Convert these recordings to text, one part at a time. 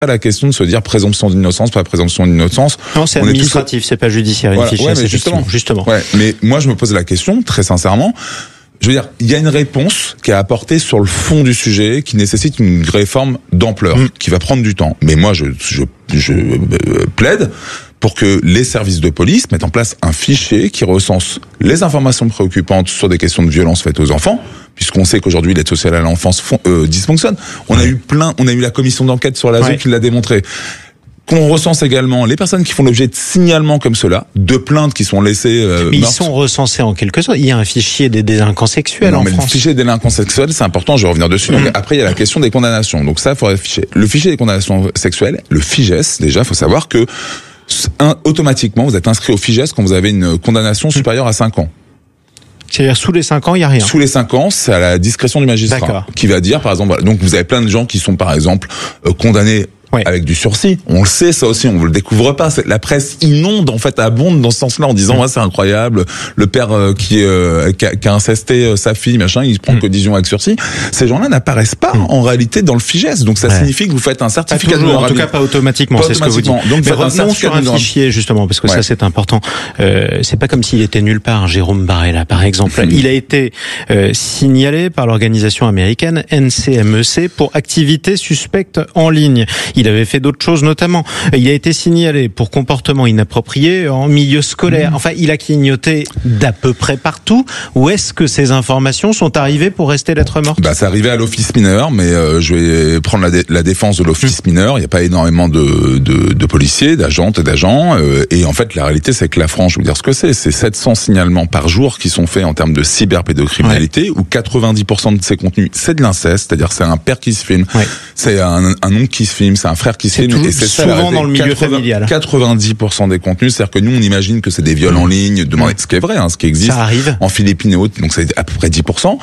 pas la question de se dire présomption d'innocence, pas présomption d'innocence. Non, c'est administratif, c'est pas judiciaire. Voilà, mais justement. Ouais, mais moi, je me pose la question, très sincèrement. Je veux dire, il y a une réponse qui est apportée sur le fond du sujet, qui nécessite une réforme d'ampleur, qui va prendre du temps. Mais moi, je plaide pour que les services de police mettent en place un fichier qui recense les informations préoccupantes sur des questions de violence faites aux enfants, puisqu'on sait qu'aujourd'hui l'aide sociale à l'enfance dysfonctionne. On a eu la commission d'enquête sur l'ASE qui l'a démontré. Qu'on recense également les personnes qui font l'objet de signalements comme cela, de plaintes qui sont laissées mais ils sont recensés en quelque sorte. Il y a un fichier des délinquants sexuels en France. Le fichier des délinquants sexuels, c'est important, je vais revenir dessus. Donc, après, il y a la question des condamnations. Donc ça, il faudrait afficher. Le fichier des condamnations sexuelles, le FIGES, déjà, il faut savoir que automatiquement, vous êtes inscrit au FIGES quand vous avez une condamnation supérieure à 5 ans. C'est-à-dire sous les 5 ans, il n'y a rien. Sous les 5 ans, c'est à la discrétion du magistrat. Qui va dire, par exemple, donc vous avez plein de gens qui sont, par exemple, condamnés avec du sursis. On le sait, ça aussi, on ne le découvre pas. La presse inonde, en fait, abonde dans ce sens-là en disant, c'est incroyable, le père qui a incesté sa fille, machin, il prend que 10 ans avec sursis. Ces gens-là n'apparaissent pas, en réalité, dans le FIGES. Donc ça signifie que vous faites un certificat de en tout cas, pas automatiquement, c'est ce que vous dites. Donc, mais revenons sur un fichier, justement, parce que ça, c'est important. C'est pas comme s'il était nulle part, Jérôme Barella, par exemple. Il a été signalé par l'organisation américaine NCMEC pour activité suspecte en ligne. Il avait fait d'autres choses, notamment. Il a été signalé pour comportement inapproprié en milieu scolaire. Enfin, il a clignoté d'à peu près partout. Où est-ce que ces informations sont arrivées pour rester lettre morte ? C'est arrivé à l'office mineur, mais je vais prendre la défense de l'office mineur. Il n'y a pas énormément de policiers, d'agentes et d'agents. Et en fait, la réalité, c'est que la France, je vais vous dire ce que c'est 700 signalements par jour qui sont faits en termes de cyberpédocriminalité, où 90% de ces contenus, c'est de l'inceste, c'est-à-dire c'est un père qui se filme, c'est un oncle qui se filme, c'est un frère qui se filme, et c'est souvent dans le milieu familial. 90% des contenus, c'est-à-dire que nous, on imagine que c'est des viols en ligne, ce qui est vrai, ce qui existe. Ça arrive. En Philippines et autres, donc c'est à peu près 10%.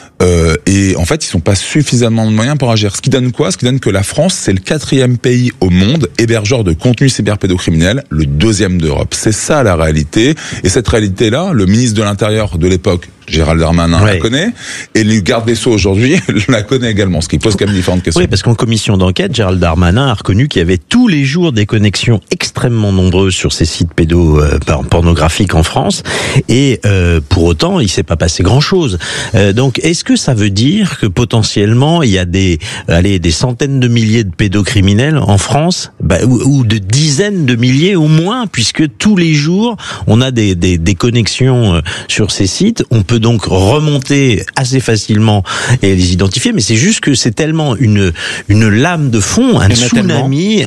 Et en fait, ils sont pas suffisamment de moyens pour agir. Ce qui donne quoi ? Ce qui donne que la France, c'est le 4e pays au monde hébergeur de contenus cyberpédocriminels, le 2e d'Europe. C'est ça la réalité. Et cette réalité-là, le ministre de l'Intérieur de l'époque, Gérald Darmanin, la connaît, et le garde des Sceaux aujourd'hui la connaît également, ce qui pose quand même différentes questions. Oui, parce qu'en commission d'enquête, Gérald Darmanin a reconnu qu'il y avait tous les jours des connexions extrêmement nombreuses sur ces sites pornographiques en France, et pour autant, il s'est pas passé grand-chose. Donc, est-ce que ça veut dire que potentiellement, il y a des centaines de milliers de pédocriminels en France, ou de dizaines de milliers au moins, puisque tous les jours, on a des connexions sur ces sites, on peut donc remonter assez facilement et les identifier, mais c'est juste que c'est tellement une lame de fond, un tsunami,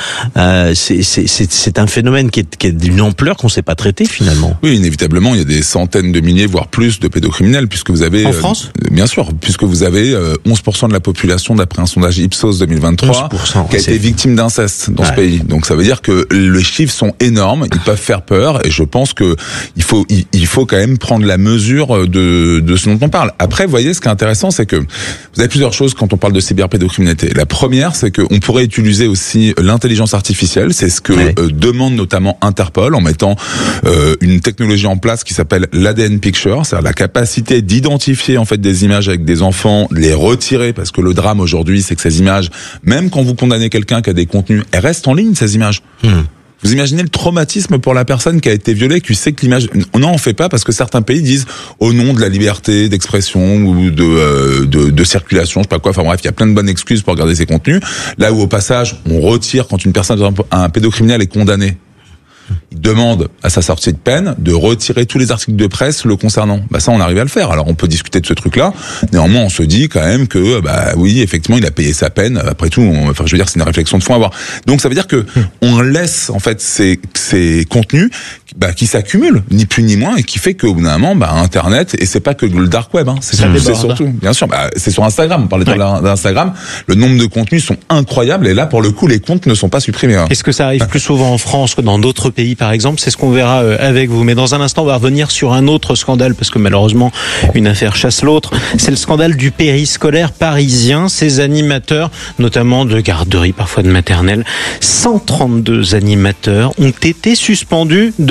c'est un phénomène qui est d'une ampleur qu'on ne sait pas traiter finalement. Oui, inévitablement, il y a des centaines de milliers, voire plus de pédocriminels, puisque vous avez... En France ? Bien sûr, puisque vous avez 11% de la population, d'après un sondage Ipsos 2023, qui a été victime d'inceste dans ce pays. Donc ça veut dire que les chiffres sont énormes, ils peuvent faire peur, et je pense que il faut quand même prendre la mesure de ce dont on parle. Après, vous voyez, ce qui est intéressant, c'est que vous avez plusieurs choses quand on parle de cyberpédocriminalité. La première, c'est qu'on pourrait utiliser aussi l'intelligence artificielle. C'est ce que demande notamment Interpol, en mettant une technologie en place qui s'appelle l'ADN Picture, c'est-à-dire la capacité d'identifier en fait des images avec des enfants, les retirer, parce que le drame aujourd'hui, c'est que ces images, même quand vous condamnez quelqu'un qui a des contenus, elles restent en ligne, ces images. Vous imaginez le traumatisme pour la personne qui a été violée, qui sait que l'image... Non, on fait pas parce que certains pays disent au nom de la liberté d'expression ou de circulation, je sais pas quoi, enfin bref, il y a plein de bonnes excuses pour regarder ces contenus. Là où au passage, on retire quand une personne, un pédocriminel est condamné. Il demande à sa sortie de peine de retirer tous les articles de presse le concernant. Ça, on arrive à le faire. Alors, on peut discuter de ce truc-là. Néanmoins, on se dit quand même que, oui, effectivement, il a payé sa peine. Après tout, je veux dire, c'est une réflexion de fond à avoir. Donc, ça veut dire que on laisse, en fait, ces contenus, qui s'accumulent, ni plus ni moins, et qui fait qu'au bout d'un moment, Internet, et c'est pas que le dark web, c'est surtout, bien sûr, c'est sur Instagram. On parlait d'Instagram. Le nombre de contenus sont incroyables, et là, pour le coup, les comptes ne sont pas supprimés. Est-ce que ça arrive plus souvent en France que dans d'autres pays, par exemple? C'est ce qu'on verra avec vous. Mais dans un instant, on va revenir sur un autre scandale, parce que malheureusement, une affaire chasse l'autre. C'est le scandale du périscolaire parisien. Ces animateurs, notamment de garderie, parfois de maternelle, 132 animateurs ont été suspendus de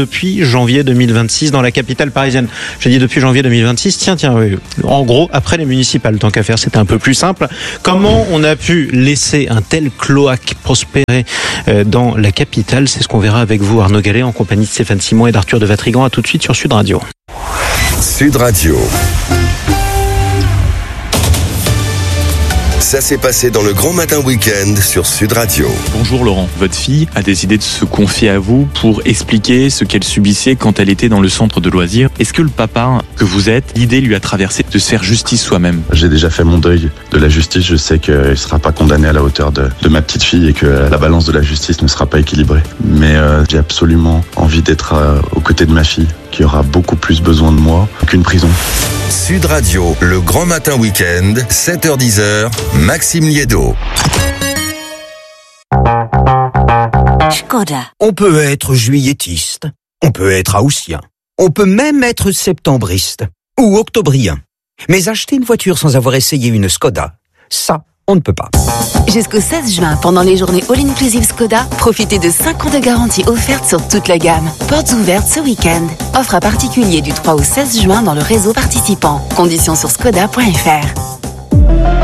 depuis janvier 2026 dans la capitale parisienne. J'ai dit depuis janvier 2026, tiens, oui. En gros, après les municipales, tant qu'à faire, c'était un peu plus simple. Comment on a pu laisser un tel cloaque prospérer dans la capitale? C'est ce qu'on verra avec vous, Arnaud Gallet, en compagnie de Stéphane Simon et d'Arthur de Vatrigan. À tout de suite sur Sud Radio. Sud Radio. Ça s'est passé dans le Grand Matin Week-end sur Sud Radio. Bonjour Laurent, votre fille a décidé de se confier à vous pour expliquer ce qu'elle subissait quand elle était dans le centre de loisirs. Est-ce que le papa que vous êtes, l'idée lui a traversé de se faire justice soi-même? J'ai déjà fait mon deuil de la justice, je sais qu'il ne sera pas condamné à la hauteur de ma petite fille et que la balance de la justice ne sera pas équilibrée. Mais j'ai absolument envie d'être aux côtés de ma fille, qui aura beaucoup plus besoin de moi qu'une prison. Sud Radio, le Grand Matin Week-end, 7h-10h, Maxime Liédo. Škoda. On peut être juilletiste, on peut être haussien, on peut même être septembriste ou octobrien. Mais acheter une voiture sans avoir essayé une Škoda, ça, on ne peut pas. Jusqu'au 16 juin, pendant les journées All-Inclusive Škoda, profitez de 5 ans de garantie offerte sur toute la gamme. Portes ouvertes ce week-end. Offre à particulier du 3 au 16 juin dans le réseau participant. Conditions sur škoda.fr.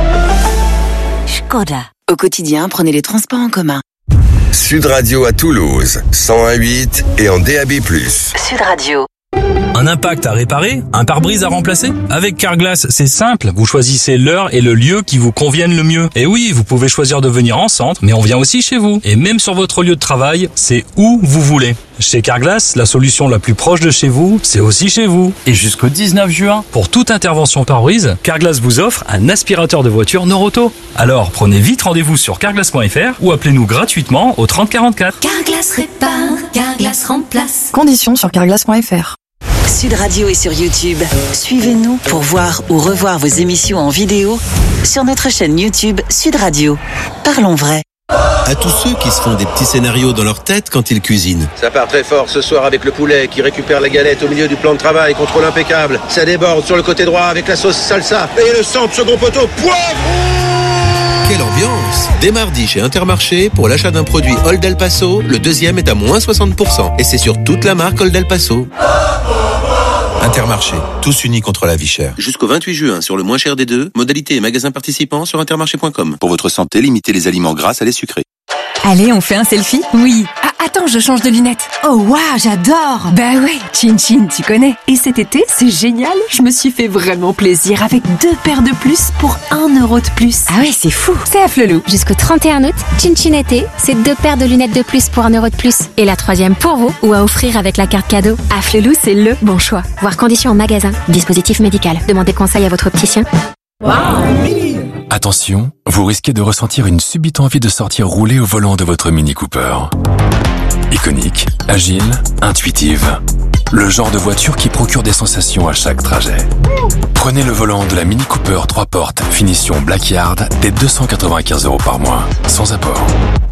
Škoda. Au quotidien, prenez les transports en commun. Sud Radio à Toulouse, 101.8 et en DAB+. Sud Radio. Un impact à réparer? Un pare-brise à remplacer? Avec Carglass, c'est simple. Vous choisissez l'heure et le lieu qui vous conviennent le mieux. Et oui, vous pouvez choisir de venir en centre, mais on vient aussi chez vous. Et même sur votre lieu de travail, c'est où vous voulez. Chez Carglass, la solution la plus proche de chez vous, c'est aussi chez vous. Et jusqu'au 19 juin, pour toute intervention pare-brise, Carglass vous offre un aspirateur de voiture Noroto. Alors, prenez vite rendez-vous sur carglass.fr ou appelez-nous gratuitement au 30 44. Carglass répare, Carglass remplace. Conditions sur carglass.fr. Sud Radio est sur YouTube. Suivez-nous pour voir ou revoir vos émissions en vidéo sur notre chaîne YouTube Sud Radio. Parlons vrai. À tous ceux qui se font des petits scénarios dans leur tête quand ils cuisinent. Ça part très fort ce soir avec le poulet qui récupère la galette au milieu du plan de travail, contrôle impeccable. Ça déborde sur le côté droit avec la sauce salsa et le centre second poteau, poivre. Quelle ambiance! Dès mardi chez Intermarché, pour l'achat d'un produit Old El Paso, le deuxième est à moins 60%. Et c'est sur toute la marque Old El Paso. Intermarché, tous unis contre la vie chère. Jusqu'au 28 juin, sur le moins cher des deux, modalité et magasins participants sur intermarché.com. Pour votre santé, limitez les aliments gras à les sucrés. Allez, on fait un selfie? Oui. Ah, attends, je change de lunettes. Oh, waouh, j'adore. Bah ouais, Chin Chin, tu connais. Et cet été, c'est génial. Je me suis fait vraiment plaisir avec 2 paires de plus pour 1 euro de plus. Ah ouais, c'est fou. C'est à Flelou. Jusqu'au 31 août, Chin Chin été, c'est 2 paires de lunettes de plus pour 1 euro de plus. Et la 3e pour vous ou à offrir avec la carte cadeau. À Flelou, c'est le bon choix. Voir conditions en magasin. Dispositif médical. Demandez conseil à votre opticien. Wow. Attention, vous risquez de ressentir une subite envie de sortir rouler au volant de votre Mini Cooper. Iconique, agile, intuitive. Le genre de voiture qui procure des sensations à chaque trajet. Prenez le volant de la Mini Cooper 3 portes, finition Blackyard, dès 295 € par mois, sans apport.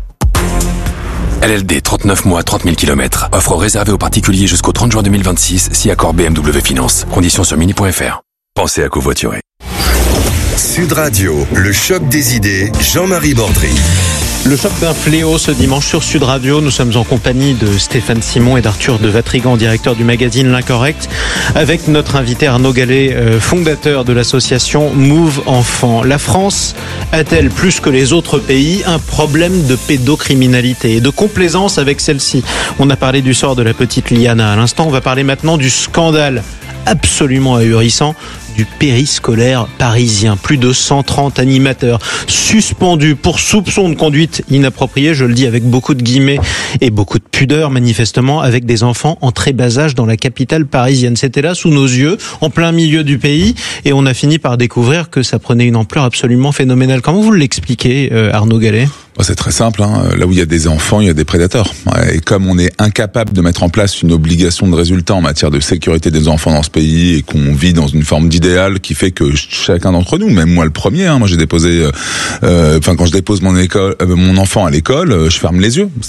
LLD 39 mois, 30 000 km. Offre réservée aux particuliers jusqu'au 30 juin 2026, si accord BMW Finance. Conditions sur mini.fr. Pensez à covoiturer. Sud Radio, le choc des idées, Jean-Marie Bordry. Le choc d'un fléau ce dimanche sur Sud Radio. Nous sommes en compagnie de Stéphane Simon et d'Arthur de Vatrigan, directeur du magazine L'Incorrect, avec notre invité Arnaud Gallet, fondateur de l'association Move Enfants. La France a-t-elle, plus que les autres pays, un problème de pédocriminalité et de complaisance avec celle-ci? On a parlé du sort de la petite Liana à l'instant. On va parler maintenant du scandale absolument ahurissant du périscolaire parisien. Plus de 130 animateurs suspendus pour soupçon de conduite inappropriée, je le dis avec beaucoup de guillemets et beaucoup de pudeur manifestement, avec des enfants en très bas âge dans la capitale parisienne. C'était là sous nos yeux, en plein milieu du pays, et on a fini par découvrir que ça prenait une ampleur absolument phénoménale. Comment vous l'expliquez, Arnaud Gallet ? C'est très simple, hein. Là où il y a des enfants, il y a des prédateurs. Et comme on est incapable de mettre en place une obligation de résultat en matière de sécurité des enfants dans ce pays et qu'on vit dans une forme d'idéal qui fait que chacun d'entre nous, même moi le premier, hein, moi j'ai déposé, quand je dépose mon enfant à l'école, je ferme les yeux. C'est-à-dire que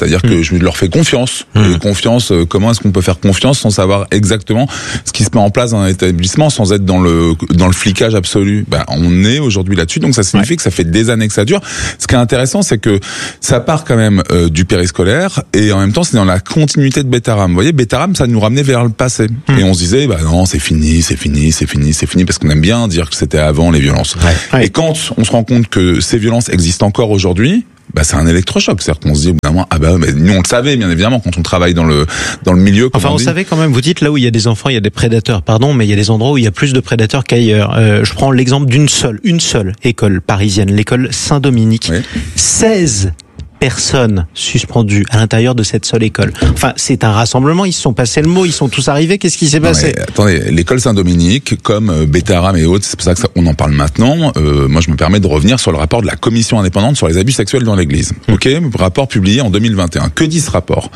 je leur fais confiance. Et confiance, comment est-ce qu'on peut faire confiance sans savoir exactement ce qui se met en place dans un établissement, sans être dans le flicage absolu? On est aujourd'hui là-dessus, donc ça signifie que ça fait des années que ça dure. Ce qui est intéressant, c'est que ça part quand même du périscolaire, et en même temps c'est dans la continuité de Betaram. Vous voyez, Betaram, ça nous ramenait vers le passé, et on se disait non, c'est fini, parce qu'on aime bien dire que c'était avant les violences. Et quand on se rend compte que ces violences existent encore aujourd'hui, c'est un électrochoc. C'est-à-dire qu'on se dit, évidemment, mais nous, on le savait, bien évidemment, quand on travaille dans le milieu. Enfin, on savait quand même, vous dites, là où il y a des enfants, il y a des prédateurs, mais il y a des endroits où il y a plus de prédateurs qu'ailleurs. Je prends l'exemple d'une seule école parisienne, l'école Saint-Dominique. 16 personnes suspendues à l'intérieur de cette seule école. Enfin, c'est un rassemblement, ils se sont passés le mot, ils sont tous arrivés, qu'est-ce qui s'est passé? Attendez, l'école Saint-Dominique, comme Betaram et autres, c'est pour ça qu'on en parle maintenant, moi je me permets de revenir sur le rapport de la commission indépendante sur les abus sexuels dans l'église. Rapport publié en 2021. Que dit ce rapport?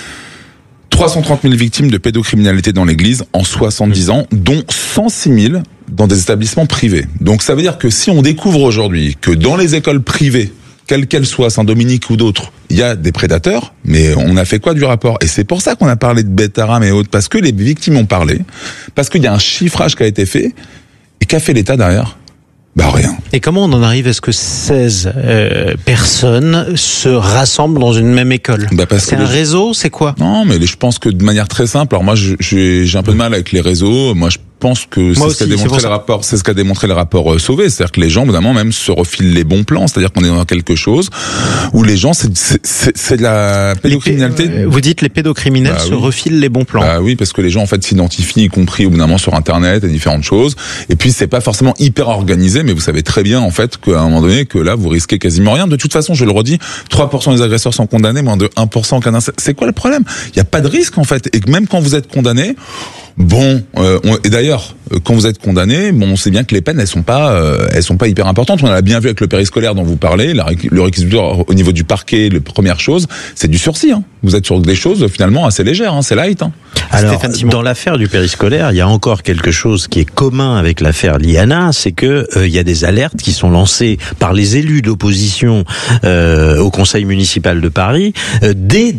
330 000 victimes de pédocriminalité dans l'église en 70 ans, dont 106 000 dans des établissements privés. Donc ça veut dire que si on découvre aujourd'hui que dans les écoles privées, quelle qu'elle soit, Saint-Dominique ou d'autres, il y a des prédateurs, mais on a fait quoi du rapport? Et c'est pour ça qu'on a parlé de Betaram et autres, parce que les victimes ont parlé, parce qu'il y a un chiffrage qui a été fait, et qu'a fait l'État derrière? Rien. Et comment on en arrive à ce que 16 personnes se rassemblent dans une même école? C'est un réseau, c'est quoi? Non, mais je pense que de manière très simple, alors moi j'ai un peu de mal avec les réseaux, moi je pense que c'est ce qu'a démontré le rapport Sauvé, c'est-à-dire que les gens, évidemment, même se refilent les bons plans, c'est-à-dire qu'on est dans quelque chose où les gens, c'est de la pédocriminalité. Vous dites les pédocriminels se refilent les bons plans. Oui, parce que les gens en fait s'identifient, y compris au bout d'un moment sur Internet et différentes choses. Et puis c'est pas forcément hyper organisé, mais vous savez très bien en fait qu'à un moment donné que là vous risquez quasiment rien. De toute façon, je le redis, 3% des agresseurs sont condamnés, moins de 1% en cas d'inceste. C'est quoi le problème? Il y a pas de risque en fait, et que même quand vous êtes condamné, et d'ailleurs, quand vous êtes condamné, on sait bien que les peines, elles sont pas hyper importantes. On l'a bien vu avec le périscolaire dont vous parlez, le réquisitoire au niveau du parquet, la première chose, c'est du sursis. Vous êtes sur des choses finalement assez légères, c'est light. Alors, dans l'affaire du périscolaire, il y a encore quelque chose qui est commun avec l'affaire Liana, c'est que il y a des alertes qui sont lancées par les élus d'opposition au Conseil municipal de Paris dès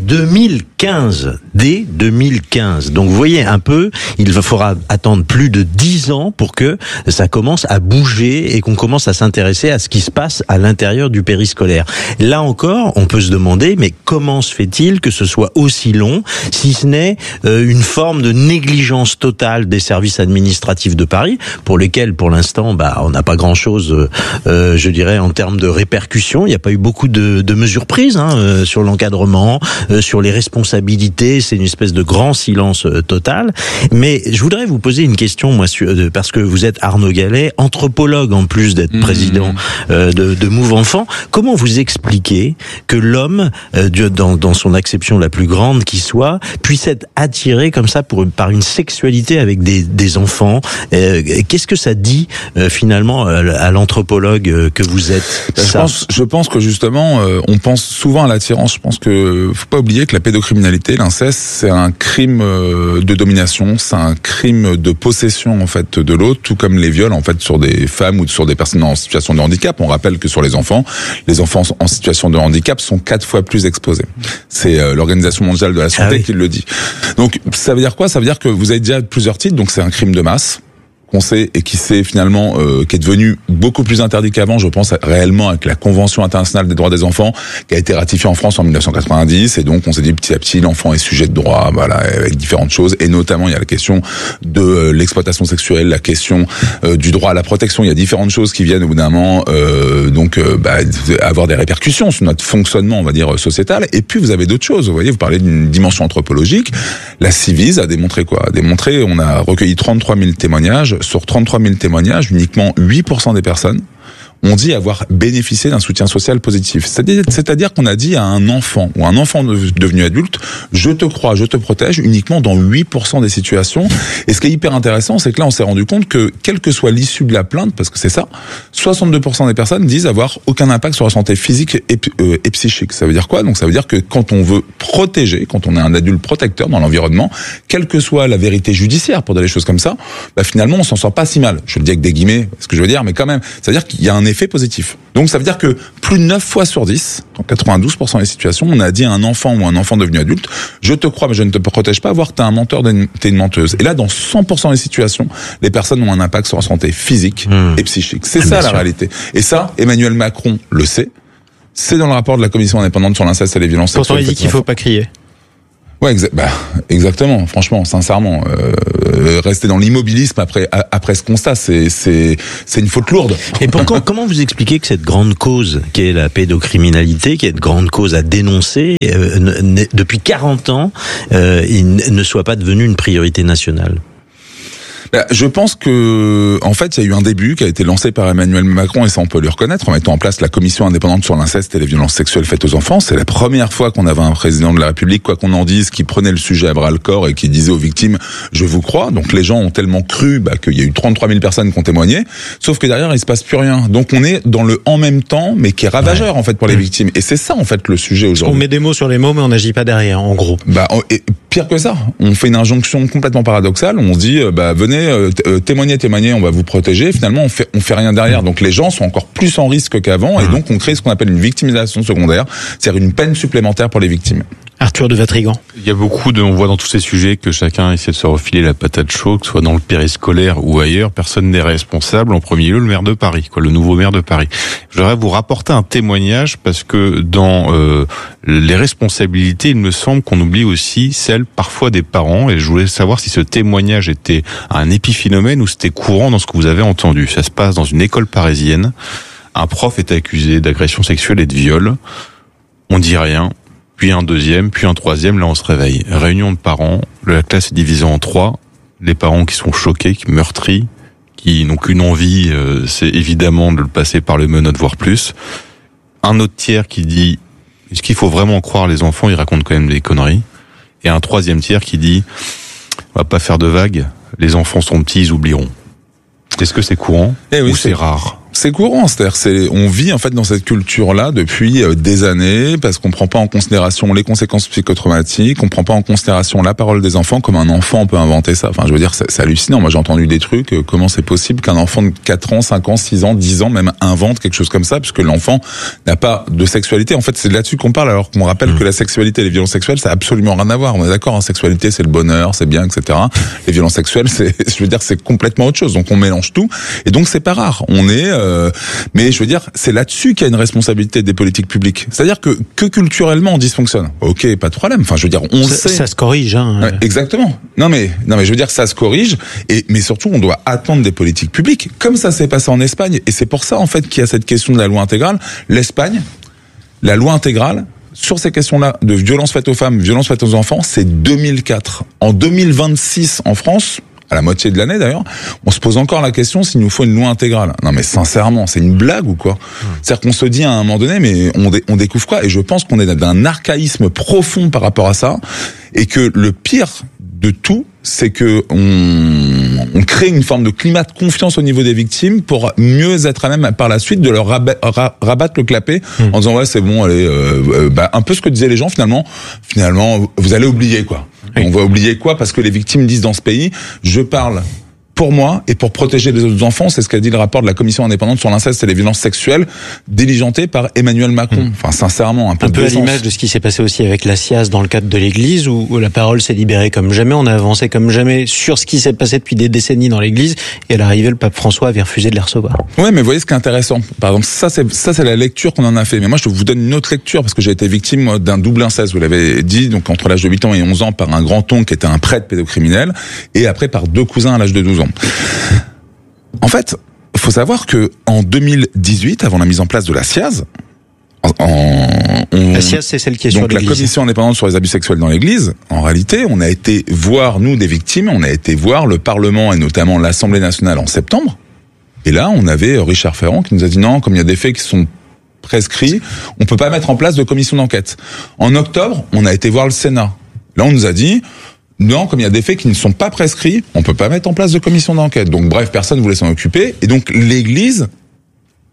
2015. Donc vous voyez un peu, il faudra attendre plus de 10 ans pour que ça commence à bouger et qu'on commence à s'intéresser à ce qui se passe à l'intérieur du périscolaire. Là encore, on peut se demander, mais comment se fait-il que ce soit aussi long, si ce n'est une forme de négligence totale des services administratifs de Paris, pour lesquels, pour l'instant, on n'a pas grand-chose, je dirais, en termes de répercussions. Il n'y a pas eu beaucoup de mesures prises sur l'encadrement, sur les responsabilités. C'est une espèce de grand silence total. Mais je voudrais vous poser une question, moi, parce que vous êtes Arnaud Gallet, anthropologue en plus d'être président de Move Enfant. Comment vous expliquez que l'homme, dans son acception la plus grande qui soit, puisse être attiré comme ça par une sexualité avec des enfants? Qu'est-ce que ça dit finalement à l'anthropologue que vous êtes? Je pense que justement, on pense souvent à l'attirance. Je pense que faut pas oublier que la pédocriminalité, l'inceste, c'est un crime de domination, c'est un crime de possession en fait de l'autre, tout comme les viols en fait sur des femmes ou sur des personnes en situation de handicap. On rappelle que sur les enfants en situation de handicap sont 4 fois plus exposés. C'est l'Organisation mondiale de la santé qui le dit. Donc ça veut dire quoi? Ça veut dire que vous avez déjà plusieurs titres, donc c'est un crime de masse qu'on sait et qui s'est finalement qui est devenu beaucoup plus interdit qu'avant, je pense réellement avec la Convention internationale des droits des enfants qui a été ratifiée en France en 1990, et donc on s'est dit petit à petit l'enfant est sujet de droit, avec différentes choses, et notamment il y a la question de l'exploitation sexuelle, la question du droit à la protection. Il y a différentes choses qui viennent au bout d'un moment avoir des répercussions sur notre fonctionnement, on va dire sociétal. Et puis vous avez d'autres choses. Vous voyez, vous parlez d'une dimension anthropologique. La Civis a démontré quoi? On a recueilli 33 000 témoignages. Sur 33 000 témoignages, uniquement 8% des personnes ont dit avoir bénéficié d'un soutien social positif. C'est-à-dire qu'on a dit à un enfant ou un enfant devenu adulte, je te crois, je te protège, uniquement dans 8% des situations. Et ce qui est hyper intéressant, c'est que là, on s'est rendu compte que, quelle que soit l'issue de la plainte, parce que c'est ça, 62% des personnes disent avoir aucun impact sur la santé physique et psychique. Ça veut dire quoi? Donc ça veut dire que quand on veut protéger, quand on est un adulte protecteur dans l'environnement, quelle que soit la vérité judiciaire pour des choses comme ça, finalement, on s'en sort pas si mal. Je le dis avec des guillemets, ce que je veux dire, mais quand même, c'est-à-dire qu'il y a un effet positif. Donc ça veut dire que plus de 9 fois sur 10, dans 92% des situations, on a dit à un enfant ou un enfant devenu adulte, je te crois mais je ne te protège pas, voire t'es un menteur, t'es une menteuse. Et là, dans 100% des situations, les personnes ont un impact sur la santé physique et psychique. C'est ça la réalité. Et ça, Emmanuel Macron le sait. C'est dans le rapport de la commission indépendante sur l'inceste et les violences sexuelles. Pourtant, il dit qu'il faut pas crier. Ouais, exactement. Franchement, sincèrement, rester dans l'immobilisme après ce constat, c'est une faute lourde. Et comment vous expliquez que cette grande cause, qui est la pédocriminalité, qui est une grande cause à dénoncer, depuis 40 ans, il ne soit pas devenue une priorité nationale? Je pense que, en fait, il y a eu un début qui a été lancé par Emmanuel Macron, et ça on peut lui reconnaître, en mettant en place la commission indépendante sur l'inceste et les violences sexuelles faites aux enfants. C'est la première fois qu'on avait un président de la République, quoi qu'on en dise, qui prenait le sujet à bras le corps et qui disait aux victimes, je vous crois. Donc les gens ont tellement cru qu'il y a eu 33 000 personnes qui ont témoigné, sauf que derrière il se passe plus rien. Donc on est dans le en même temps, mais qui est ravageur en fait pour les victimes. Et c'est ça en fait le sujet aujourd'hui. On met des mots sur les mots, mais on n'agit pas derrière, en gros. Et pire que ça, on fait une injonction complètement paradoxale. On se dit, venez témoigner, on va vous protéger. Finalement, on fait rien derrière. Donc les gens sont encore plus en risque qu'avant, et donc on crée ce qu'on appelle une victimisation secondaire, c'est-à-dire une peine supplémentaire pour les victimes. Arthur de Vatrigan. Il y a on voit dans tous ces sujets que chacun essaie de se refiler la patate chaude, que ce soit dans le périscolaire ou ailleurs. Personne n'est responsable. En premier lieu, le maire de Paris, le nouveau maire de Paris. Je voudrais vous rapporter un témoignage parce que dans les responsabilités, il me semble qu'on oublie aussi celle parfois des parents. Et je voulais savoir si ce témoignage était un épiphénomène ou c'était courant dans ce que vous avez entendu. Ça se passe dans une école parisienne. Un prof est accusé d'agression sexuelle et de viol. On dit rien. Puis un deuxième, puis un troisième, là on se réveille. Réunion de parents, la classe est divisée en 3. Les parents qui sont choqués, qui meurtris, qui n'ont qu'une envie, c'est évidemment de le passer par le menottes, voire plus. Un autre tiers qui dit, est-ce qu'il faut vraiment croire les enfants, ils racontent quand même des conneries. Et un troisième tiers qui dit, on va pas faire de vagues, les enfants sont petits, ils oublieront. Est-ce que c'est courant ou c'est rare? C'est courant, c'est-à-dire on vit en fait dans cette culture-là depuis des années parce qu'on prend pas en considération les conséquences psychotraumatiques, on prend pas en considération la parole des enfants. Comme un enfant peut inventer ça. Enfin, je veux dire, c'est hallucinant. Moi, j'ai entendu des trucs. Comment c'est possible qu'un enfant de 4 ans, 5 ans, 6 ans, 10 ans même invente quelque chose comme ça, puisque l'enfant n'a pas de sexualité. En fait, c'est là-dessus qu'on parle, alors qu'on rappelle que la sexualité et les violences sexuelles, ça a absolument rien à voir. On est d'accord, hein, sexualité, c'est le bonheur, c'est bien, etc. Les violences sexuelles, c'est complètement autre chose. Donc on mélange tout, et donc c'est pas rare. Mais je veux dire, c'est là-dessus qu'il y a une responsabilité des politiques publiques. C'est-à-dire que culturellement on dysfonctionne. Ok, pas de problème. Enfin, je veux dire, ça se corrige, hein. Ouais, exactement. Non mais je veux dire, ça se corrige. Mais surtout, on doit attendre des politiques publiques, comme ça s'est passé en Espagne. Et c'est pour ça en fait qu'il y a cette question de la loi intégrale. L'Espagne, la loi intégrale sur ces questions-là de violences faites aux femmes, violences faites aux enfants, c'est 2004. En 2026, en France, à la moitié de l'année d'ailleurs, on se pose encore la question s'il nous faut une loi intégrale. Non mais sincèrement, c'est une blague ou quoi? C'est-à-dire qu'on se dit à un moment donné, mais on découvre quoi? Et je pense qu'on est d'un archaïsme profond par rapport à ça, et que le pire de tout, c'est que on crée une forme de climat de confiance au niveau des victimes pour mieux être à même par la suite de leur rabattre le clapet en disant ouais c'est bon, allez, un peu ce que disaient les gens finalement vous allez oublier quoi. Oui. On va oublier quoi? Parce que les victimes disent dans ce pays, je parle pour moi et pour protéger les autres enfants. C'est ce qu'a dit le rapport de la commission indépendante sur l'inceste et les violences sexuelles, diligenté par Emmanuel Macron. Enfin, sincèrement, un peu à l'image de ce qui s'est passé aussi avec la SIAZ dans le cadre de l'Église, où la parole s'est libérée comme jamais, on a avancé comme jamais sur ce qui s'est passé depuis des décennies dans l'Église, et à l'arrivée, le pape François avait refusé de les recevoir. Ouais, mais vous voyez ce qui est intéressant. Par exemple, ça c'est la lecture qu'on en a fait. Mais moi, je vous donne une autre lecture parce que j'ai été victime d'un double inceste. Vous l'avez dit, donc entre l'âge de 8 ans et 11 ans par un grand-oncle qui était un prêtre pédocriminel, et après par 2 cousins à l'âge de 12 ans. En fait, il faut savoir que en 2018, avant la mise en place de la SIAZ, la SIAZ, c'est celle qui est sur l'Église. Donc la commission indépendante sur les abus sexuels dans l'Église, en réalité, on a été voir, nous, des victimes, on a été voir le Parlement et notamment l'Assemblée nationale en septembre. Et là, on avait Richard Ferrand qui nous a dit non, comme il y a des faits qui sont prescrits, on peut pas mettre en place de commission d'enquête. En octobre, on a été voir le Sénat. Là, on nous a dit non, comme il y a des faits qui ne sont pas prescrits, on peut pas mettre en place de commission d'enquête. Donc bref, personne voulait s'en occuper. Et donc l'Église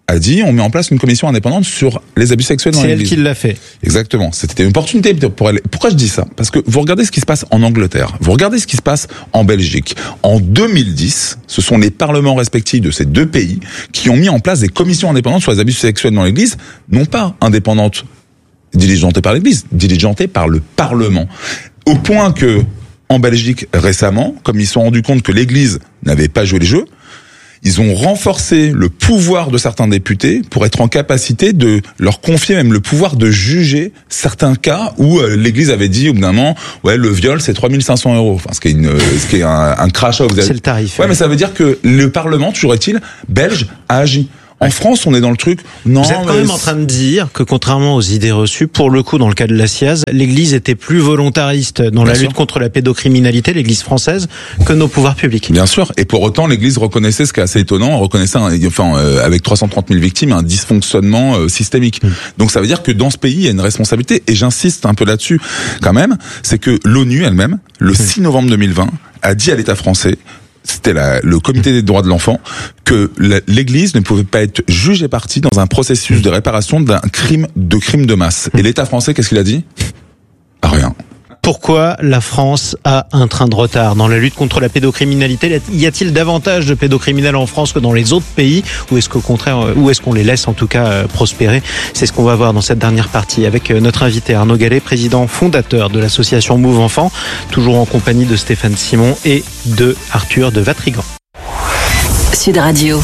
a dit on met en place une commission indépendante sur les abus sexuels dans l'Église. C'est elle qui l'a fait. Exactement. C'était une opportunité pour elle. Pourquoi je dis ça? Parce que vous regardez ce qui se passe en Angleterre, vous regardez ce qui se passe en Belgique. En 2010, ce sont les parlements respectifs de ces deux pays qui ont mis en place des commissions indépendantes sur les abus sexuels dans l'Église, non pas indépendantes diligentées par l'Église, diligentées par le Parlement. Au point que, en Belgique, récemment, comme ils se sont rendus compte que l'Église n'avait pas joué le jeu, ils ont renforcé le pouvoir de certains députés pour être en capacité de leur confier même le pouvoir de juger certains cas où l'Église avait dit au bout d'un moment, ouais, le viol c'est 3 500 €. Enfin, ce qui est un crash-out. C'est le tarif. Ouais, mais ça veut dire que le Parlement, toujours est-il, belge, a agi. En France, on est dans le truc. Non, vous êtes quand même en train de dire que, contrairement aux idées reçues, pour le coup, dans le cas de la SIAZ, l'Église était plus volontariste dans la lutte contre la pédocriminalité, l'Église française, que nos pouvoirs publics. Bien sûr. Et pour autant, l'Église reconnaissait, ce qui est assez étonnant, reconnaissait, avec 330 000 victimes, un dysfonctionnement systémique. Donc ça veut dire que dans ce pays, il y a une responsabilité. Et j'insiste un peu là-dessus, quand même, c'est que l'ONU elle-même, le 6 novembre 2020, a dit à l'État français, c'était le comité des droits de l'enfant, que l'Église ne pouvait pas être jugée partie dans un processus de réparation d'un crime de masse. Et l'État français, qu'est-ce qu'il a dit? Rien. Pourquoi la France a un train de retard dans la lutte contre la pédocriminalité? Y a-t-il davantage de pédocriminels en France que dans les autres pays? Ou est-ce qu'au contraire, ou est-ce qu'on les laisse en tout cas prospérer? C'est ce qu'on va voir dans cette dernière partie avec notre invité Arnaud Gallet, président fondateur de l'association Move Enfants, toujours en compagnie de Stéphane Simon et de Arthur de Vatrigan. Sud Radio.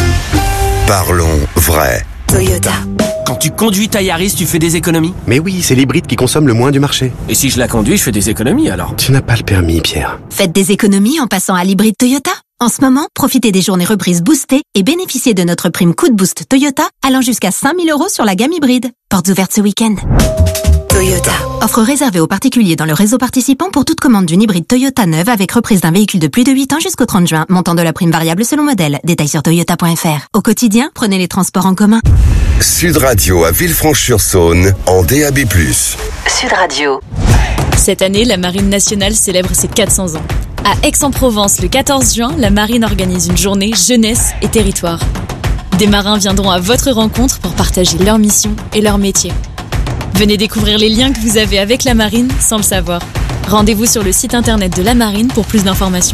Parlons vrai. Toyota. Quand tu conduis ta Yaris, tu fais des économies? Mais oui, c'est l'hybride qui consomme le moins du marché. Et si je la conduis, je fais des économies alors? Tu n'as pas le permis, Pierre. Faites des économies en passant à l'hybride Toyota. En ce moment, profitez des journées reprises boostées et bénéficiez de notre prime coup de boost Toyota allant jusqu'à 5 000 € sur la gamme hybride. Portes ouvertes ce week-end. Toyota. Offre réservée aux particuliers dans le réseau participant pour toute commande d'une hybride Toyota neuve avec reprise d'un véhicule de plus de 8 ans jusqu'au 30 juin. Montant de la prime variable selon modèle. Détails sur toyota.fr. Au quotidien, prenez les transports en commun. Sud Radio à Villefranche-sur-Saône en DAB+. Sud Radio. Cette année, la Marine nationale célèbre ses 400 ans. À Aix-en-Provence, le 14 juin, la Marine organise une journée jeunesse et territoire. Des marins viendront à votre rencontre pour partager leur mission et leur métier. Venez découvrir les liens que vous avez avec la Marine sans le savoir. Rendez-vous sur le site internet de la Marine pour plus d'informations.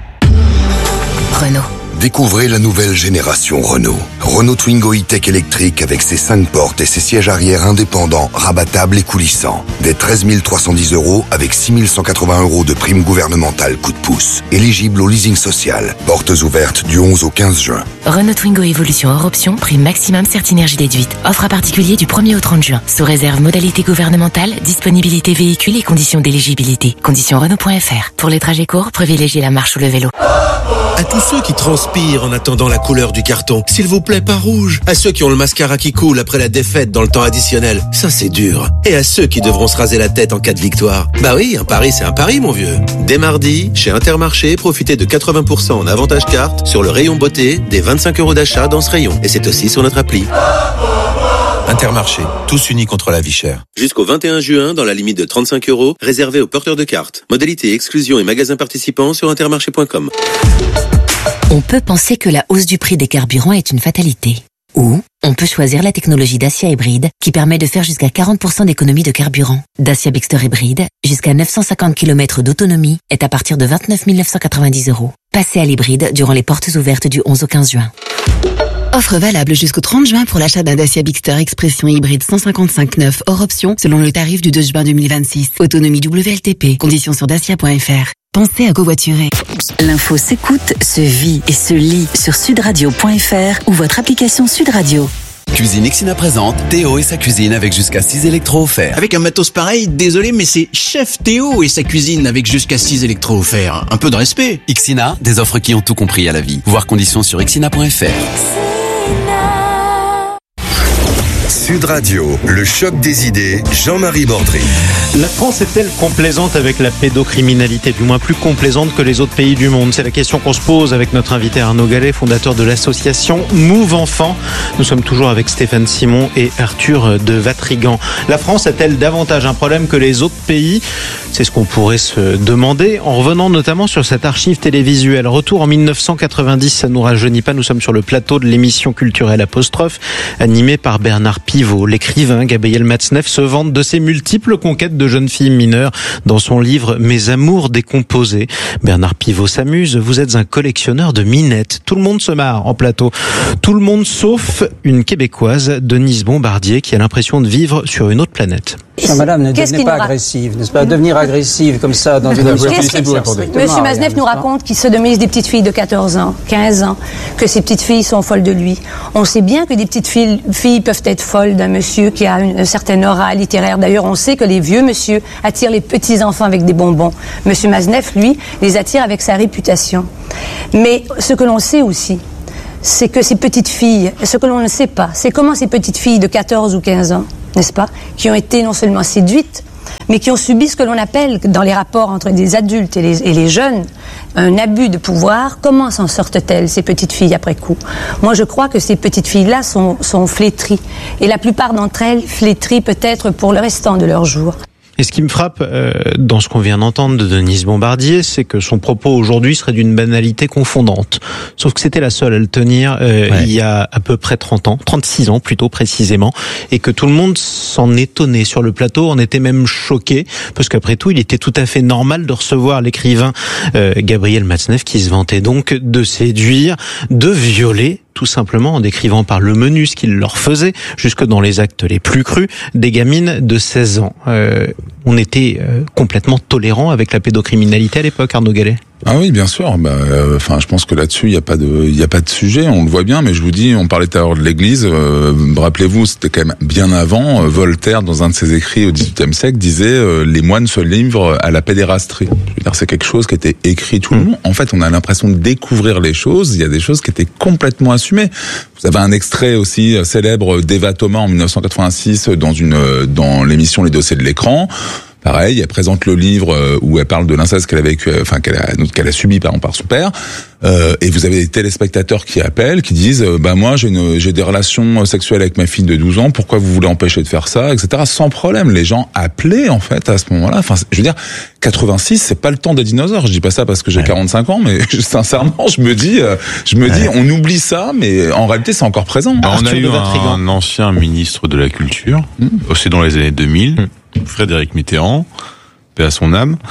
Renault. Découvrez la nouvelle génération Renault. Renault Twingo E-Tech électrique avec ses 5 portes et ses sièges arrière indépendants, rabattables et coulissants. Dès 13 310 € avec 6 180 € de prime gouvernementale coup de pouce. Éligible au leasing social. Portes ouvertes du 11 au 15 juin. Renault Twingo Evolution hors option, prime maximum Certinergie déduite. Offre à particulier du 1er au 30 juin. Sous réserve modalité gouvernementale, disponibilité véhicule et conditions d'éligibilité. Conditions Renault.fr. Pour les trajets courts, privilégiez la marche ou le vélo. À tous ceux qui transpirent en attendant la couleur du carton, s'il vous plaît, pas rouge. À ceux qui ont le mascara qui coule après la défaite dans le temps additionnel, ça c'est dur. Et à ceux qui devront se raser la tête en cas de victoire. Bah oui, un pari c'est un pari, mon vieux. Dès mardi, chez Intermarché, profitez de 80% en avantage carte sur le rayon beauté, des 25 € d'achat dans ce rayon. Et c'est aussi sur notre appli. Intermarché, tous unis contre la vie chère. Jusqu'au 21 juin, dans la limite de 35 €, réservé aux porteurs de cartes. Modalité, exclusion et magasins participants sur intermarché.com. On peut penser que la hausse du prix des carburants est une fatalité. Ou on peut choisir la technologie Dacia Hybride qui permet de faire jusqu'à 40% d'économie de carburant. Dacia Bigster Hybride, jusqu'à 950 km d'autonomie, est à partir de 29 990 €. Passez à l'hybride durant les portes ouvertes du 11 au 15 juin. Offre valable jusqu'au 30 juin pour l'achat d'un Dacia Bigster Expression hybride 155/9 hors option selon le tarif du 2 juin 2026. Autonomie WLTP. Conditions sur dacia.fr. Pensez à covoiturer. L'info s'écoute, se vit et se lit sur sudradio.fr ou votre application Sud Radio. Cuisine Ixina présente Théo et sa cuisine avec jusqu'à 6 électros offerts. Avec un matos pareil, désolé, mais c'est Chef Théo et sa cuisine avec jusqu'à 6 électros offerts. Un peu de respect. Ixina, des offres qui ont tout compris à la vie. Voir conditions sur ixina.fr. Sud Radio, le choc des idées, Jean-Marie Bordry. La France est-elle complaisante avec la pédocriminalité, du moins plus complaisante que les autres pays du monde? C'est la question qu'on se pose avec notre invité Arnaud Gallet, fondateur de l'association Move Enfants. Nous sommes toujours avec Stéphane Simon et Arthur de Vatrigan. La France a-t-elle davantage un problème que les autres pays? C'est ce qu'on pourrait se demander en revenant notamment sur cette archive télévisuelle. Retour en 1990, ça nous rajeunit pas. Nous sommes sur le plateau de l'émission culturelle Apostrophe, animée par Bernard Pivot. L'écrivain Gabriel Matzneff se vante de ses multiples conquêtes de jeunes filles mineures dans son livre Mes amours décomposés. Bernard Pivot s'amuse. Vous êtes un collectionneur de minettes. Tout le monde se marre en plateau. Tout le monde sauf une Québécoise, Denise Bombardier, qui a l'impression de vivre sur une autre planète. Madame, ne devenez pas agressive, n'est-ce pas? Devenir agressive comme ça dans une Monsieur Matzneff nous raconte qu'il sodomise des petites filles de 14 ans, 15 ans, que ces petites filles sont folles de lui. On sait bien que des petites filles peuvent être folles d'un monsieur qui a un certain aura littéraire. D'ailleurs, on sait que les vieux monsieur attirent les petits enfants avec des bonbons. Monsieur Matzneff, lui, les attire avec sa réputation. Mais ce que l'on sait aussi, c'est que ces petites filles, ce que l'on ne sait pas, c'est comment ces petites filles de 14 ou 15 ans, n'est-ce pas, qui ont été non seulement séduites, mais qui ont subi ce que l'on appelle, dans les rapports entre des adultes et les jeunes, un abus de pouvoir. Comment s'en sortent-elles, ces petites filles, après coup? Moi, je crois que ces petites filles-là sont flétries. Et la plupart d'entre elles flétries peut-être pour le restant de leur jour. Et ce qui me frappe dans ce qu'on vient d'entendre de Denise Bombardier, c'est que son propos aujourd'hui serait d'une banalité confondante. Sauf que c'était la seule à le tenir il y a à peu près 30 ans, 36 ans plutôt précisément, et que tout le monde s'en étonnait sur le plateau, en était même choqué, parce qu'après tout, il était tout à fait normal de recevoir l'écrivain Gabriel Matzneff qui se vantait donc de séduire, de violer, tout simplement en décrivant par le menu ce qu'il leur faisait, jusque dans les actes les plus crus, des gamines de 16 ans. On était complètement tolérant avec la pédocriminalité à l'époque, Arnaud Gallet. Ah oui, bien sûr. Je pense que là-dessus, il y a pas de sujet. On le voit bien, mais je vous dis, on parlait tout à l'heure de l'Église. Rappelez-vous, c'était quand même bien avant. Voltaire, dans un de ses écrits au XVIIIe siècle, disait les moines se livrent à la pédérastie. Je veux dire, c'est quelque chose qui était écrit tout le long. En fait, on a l'impression de découvrir les choses. Il y a des choses qui étaient complètement assumées. Vous avez un extrait aussi célèbre d'Eva Thomas en 1986 dans l'émission Les Dossiers de l'écran. Pareil, elle présente le livre où elle parle de l'inceste qu'elle a vécu, qu'elle a subi par son père. Et vous avez des téléspectateurs qui appellent, qui disent moi j'ai des relations sexuelles avec ma fille de 12 ans, pourquoi vous voulez empêcher de faire ça, etc. Sans problème, les gens appelaient en fait à ce moment-là. Enfin, je veux dire, 86, c'est pas le temps des dinosaures. Je dis pas ça parce que j'ai 45 ans, mais sincèrement, je me dis, on oublie ça, mais en réalité, c'est encore présent. On a eu un ancien ministre de la Culture, aussi dans les années 2000. Frédéric Mitterrand, paix à son âme,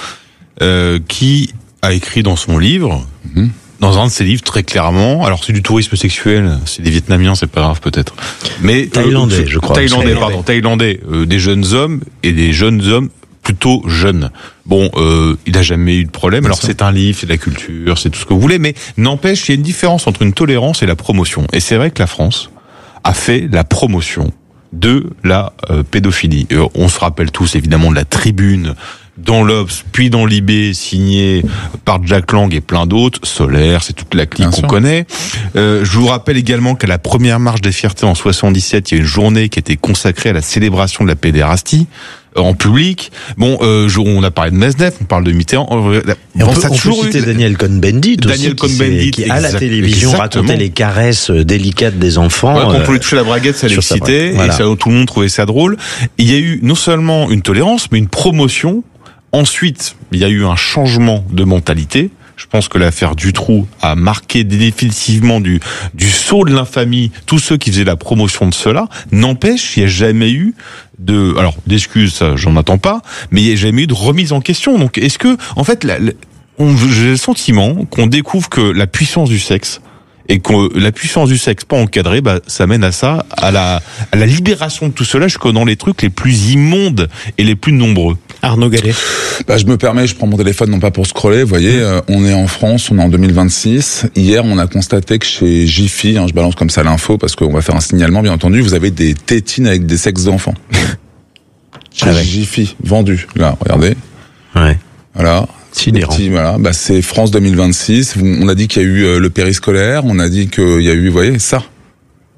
qui a écrit dans son livre, dans un de ses livres très clairement, alors c'est du tourisme sexuel, c'est des Vietnamiens, c'est pas grave peut-être, mais Thaïlandais, je crois. Thaïlandais, des jeunes hommes et des jeunes hommes plutôt jeunes. Bon, il n'a jamais eu de problème. Alors c'est un livre, c'est de la culture, c'est tout ce que vous voulez, mais n'empêche, il y a une différence entre une tolérance et la promotion. Et c'est vrai que la France a fait la promotion de la pédophilie. On se rappelle tous évidemment de la tribune dans l'Obs, puis dans l'IB, signée par Jack Lang et plein d'autres. Solaire, c'est toute la clique qu'on connaît. Je vous rappelle également qu'à la première marche des fiertés en 77, il y a une journée qui était consacrée à la célébration de la pédérastie en public. Bon, on a parlé de Matzneff, on parle de Mitterrand. On peut citer Daniel Cohn-Bendit aussi, qui à la télévision racontait les caresses délicates des enfants. Quand on pouvait toucher la braguette, ça l'excitait, et ça, tout le monde trouvait ça drôle. Il y a eu non seulement une tolérance, mais une promotion. Ensuite, il y a eu un changement de mentalité. Je pense que l'affaire Dutroux a marqué définitivement du sceau de l'infamie tous ceux qui faisaient la promotion de cela. N'empêche, il n'y a jamais eu d'excuses, ça, j'en attends pas, mais il n'y a jamais eu de remise en question. Donc, est-ce que, en fait, j'ai le sentiment qu'on découvre que la puissance du sexe, et que la puissance du sexe pas encadrée, ça mène à ça, à la libération de tout cela, jusqu'à dans les trucs les plus immondes et les plus nombreux. Arnaud Gallet. Je me permets, je prends mon téléphone non pas pour scroller, vous voyez, on est en France, on est en 2026. Hier, on a constaté que chez Jiffy, je balance comme ça l'info parce qu'on va faire un signalement, bien entendu, vous avez des tétines avec des sexes d'enfants. Chez Jiffy, vendu. Là, regardez. Ouais. Voilà. Voilà, c'est France 2026. On a dit qu'il y a eu le périscolaire, on a dit qu'il y a eu, vous voyez, ça.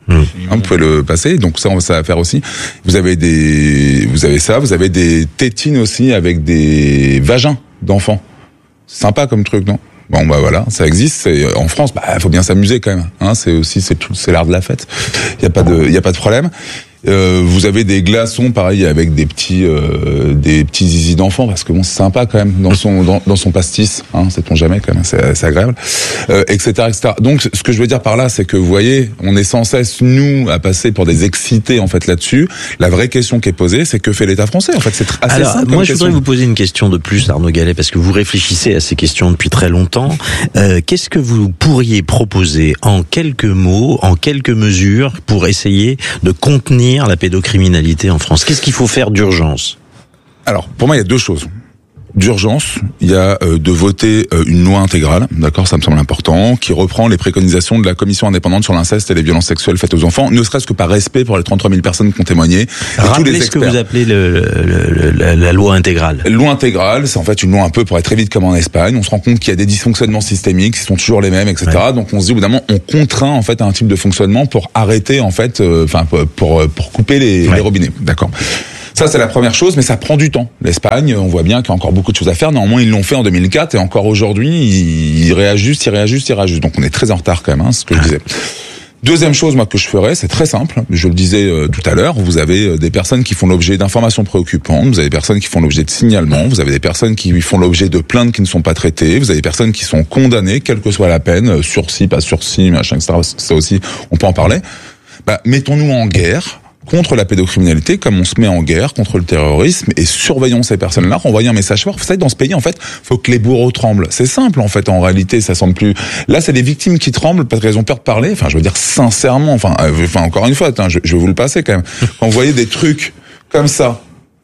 Vous pouvez le passer. Donc ça va faire aussi. Vous avez des tétines aussi avec des vagins d'enfants. C'est sympa comme truc, non? Bon bah voilà, ça existe. En France, faut bien s'amuser quand même. C'est l'art de la fête. Il y a pas de problème. Vous avez des glaçons pareil avec des petits zizi d'enfants parce que bon c'est sympa quand même dans son pastis, sait-on jamais quand même, c'est agréable, etc. Donc ce que je veux dire par là, c'est que vous voyez, on est sans cesse nous à passer pour des excités en fait là-dessus. La vraie question qui est posée, c'est que fait l'État français en fait. C'est assez simple. Moi je voudrais vous poser une question de plus, Arnaud Gallet, parce que vous réfléchissez à ces questions depuis très longtemps. Qu'est-ce que vous pourriez proposer en quelques mots, en quelques mesures pour essayer de contenir la pédocriminalité en France? Qu'est-ce qu'il faut faire d'urgence? Alors, pour moi, il y a deux choses. D'urgence, il y a de voter une loi intégrale, d'accord, ça me semble important, qui reprend les préconisations de la commission indépendante sur l'inceste et les violences sexuelles faites aux enfants, ne serait-ce que par respect pour les 33 000 personnes qui ont témoigné. Rappelez ce que vous appelez la loi intégrale. Loi intégrale, c'est en fait une loi un peu pour être très vite comme en Espagne. On se rend compte qu'il y a des dysfonctionnements systémiques qui sont toujours les mêmes, etc. Ouais. Donc on se dit, au bout d'un moment, on contraint en fait à un type de fonctionnement pour arrêter en fait, pour couper les robinets, d'accord. Ça, c'est la première chose, mais ça prend du temps. L'Espagne, on voit bien qu'il y a encore beaucoup de choses à faire. Néanmoins, ils l'ont fait en 2004 et encore aujourd'hui, ils réajustent. Donc, on est très en retard quand même, ce que je disais. Deuxième chose, moi, que je ferais, c'est très simple. Je le disais tout à l'heure, vous avez des personnes qui font l'objet d'informations préoccupantes, vous avez des personnes qui font l'objet de signalements, vous avez des personnes qui font l'objet de plaintes qui ne sont pas traitées, vous avez des personnes qui sont condamnées, quelle que soit la peine, sursis, pas sursis, machin, etc. Ça aussi, on peut en parler. Mettons-nous en guerre contre la pédocriminalité, comme on se met en guerre contre le terrorisme, et surveillons ces personnes-là, renvoyons un message fort. Vous savez, dans ce pays, en fait, faut que les bourreaux tremblent. C'est simple, en fait, en réalité, ça semble plus... Là, c'est les victimes qui tremblent parce qu'elles ont peur de parler. Enfin, je veux dire, sincèrement, encore une fois, je vais vous le passer quand même. Quand vous voyez des trucs comme ça,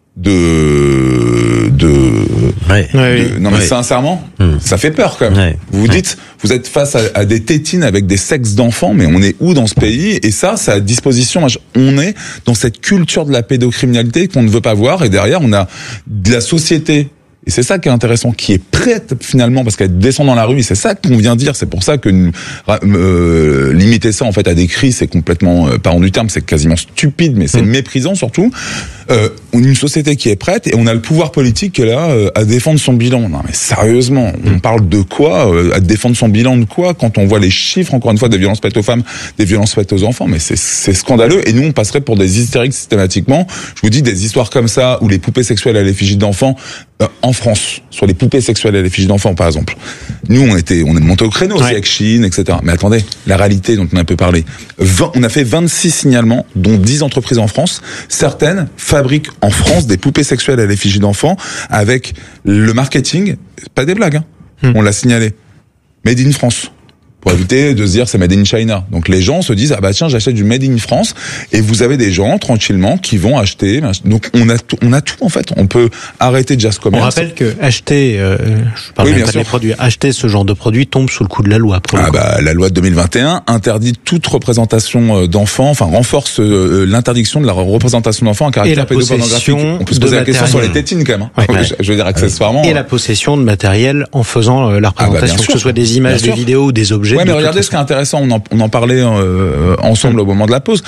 mais sincèrement, ça fait peur quand même. Vous vous dites, vous êtes face à des tétines avec des sexes d'enfants, mais on est où dans ce pays? Et ça, c'est à disposition. On est dans cette culture de la pédocriminalité qu'on ne veut pas voir, et derrière, on a de la société. Et c'est ça qui est intéressant, qui est prête finalement, parce qu'elle descend dans la rue, et c'est ça qu'on vient dire. C'est pour ça que limiter ça en fait à des cris, c'est complètement, pardon du terme, c'est quasiment stupide, mais c'est méprisant surtout. Une société qui est prête, et on a le pouvoir politique qui est là à défendre son bilan. Non mais sérieusement, on parle de quoi? À défendre son bilan de quoi? Quand on voit les chiffres, encore une fois, des violences faites aux femmes, des violences faites aux enfants, mais c'est scandaleux. Et nous, on passerait pour des hystériques systématiquement. Je vous dis, des histoires comme ça, où les poupées sexuelles à l'effigie d'enfants, en France, sur les poupées sexuelles à l'effigie d'enfants, par exemple. Nous, on est monté au créneau aussi avec Chine, etc. Mais attendez, la réalité dont on a un peu parlé. On a fait 26 signalements, dont 10 entreprises en France. Certaines fabriquent en France des poupées sexuelles à l'effigie d'enfants avec le marketing, pas des blagues, on l'a signalé. Made in France. Pour éviter de se dire c'est made in China. Donc les gens se disent tiens, j'achète du made in France, et vous avez des gens tranquillement qui vont acheter. Donc on a tout en fait. On peut arrêter de Just Commerce. On rappelle que acheter, je parle même pas des produits, acheter ce genre de produits tombe sous le coup de la loi. La loi de 2021 interdit toute représentation d'enfants, renforce l'interdiction de la représentation d'enfants à caractère pédopornographique. On peut se poser la question sur les tétines quand même. Je veux dire accessoirement. Et la possession de matériel en faisant la représentation, que ce soit des images, des vidéos ou des objets. Ouais, mais regardez ce qui est intéressant, on en parlait ensemble au moment de la pause.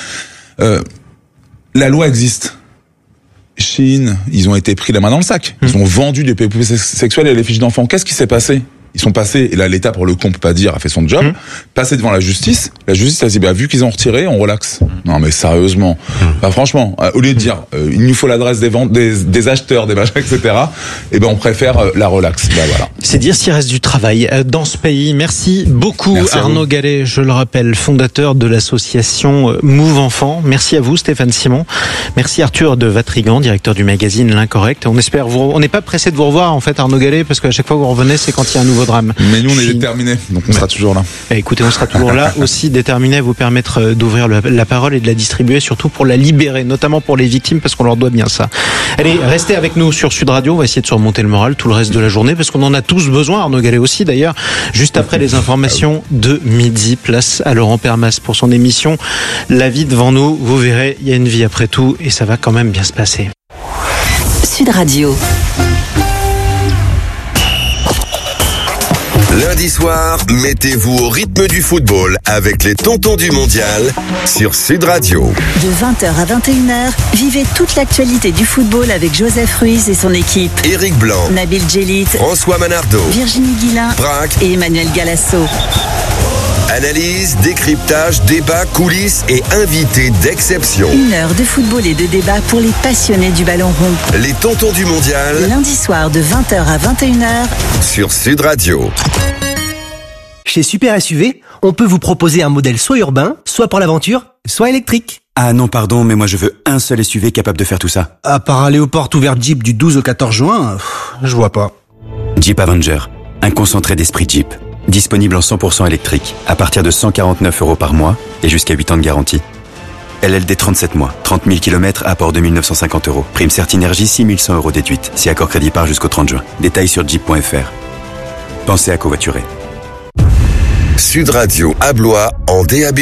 La loi existe. Chine, ils ont été pris la main dans le sac. Ils ont vendu des poupées sexuelles à l'effigie d'enfants. Qu'est-ce qui s'est passé? Ils sont passés, et là l'État pour le coup on peut pas dire a fait son job, passé devant la justice a dit vu qu'ils ont retiré, on relaxe. Non mais sérieusement, franchement, au lieu de dire il nous faut l'adresse des ventes, des acheteurs, des machins, etc. On préfère la relaxe. Voilà. C'est dire s'il reste du travail dans ce pays. Merci beaucoup. Merci Arnaud Gallet, je le rappelle, fondateur de l'association Move Enfants. Merci à vous Stéphane Simon. Merci Arthur de Vatrigan, directeur du magazine L'Incorrect. On n'est pas pressé de vous revoir en fait Arnaud Gallet, parce qu'à chaque fois que vous revenez c'est quand il y a un nouveau drame. Mais nous on est déterminés, donc on sera toujours là. Écoutez, on sera toujours là, aussi déterminés à vous permettre d'ouvrir la parole et de la distribuer, surtout pour la libérer, notamment pour les victimes, parce qu'on leur doit bien ça. Allez, restez avec nous sur Sud Radio, on va essayer de surmonter le moral tout le reste de la journée, parce qu'on en a tous besoin, Arnaud Gallet aussi d'ailleurs. Juste après les informations de midi, place à Laurent Permas pour son émission La vie devant nous. Vous verrez, il y a une vie après tout, et ça va quand même bien se passer. Sud Radio. Lundi soir, mettez-vous au rythme du football avec les Tontons du Mondial sur Sud Radio. De 20h à 21h, vivez toute l'actualité du football avec Joseph Ruiz et son équipe. Éric Blanc, Nabil Djellit, François Manardo, Virginie Guilin, Braque et Emmanuel Galasso. Analyse, décryptage, débat, coulisses et invités d'exception. 1 heure de football et de débat pour les passionnés du ballon rond. Les Tontons du Mondial. Lundi soir de 20h à 21h sur Sud Radio. Chez Super SUV, on peut vous proposer un modèle soit urbain, soit pour l'aventure, soit électrique. Ah non, pardon, mais moi je veux un seul SUV capable de faire tout ça. À part aller aux portes ouvertes Jeep du 12 au 14 juin, je vois pas. Jeep Avenger, un concentré d'esprit Jeep. Disponible en 100% électrique, à partir de 149 € par mois et jusqu'à 8 ans de garantie. LLD 37 mois, 30 000 km, apport de 1 950 €. Prime Certinergie, 6 100 € déduite, si accord crédit part jusqu'au 30 juin. Détails sur jeep.fr. Pensez à covoiturer. Sud Radio à Blois en DAB+.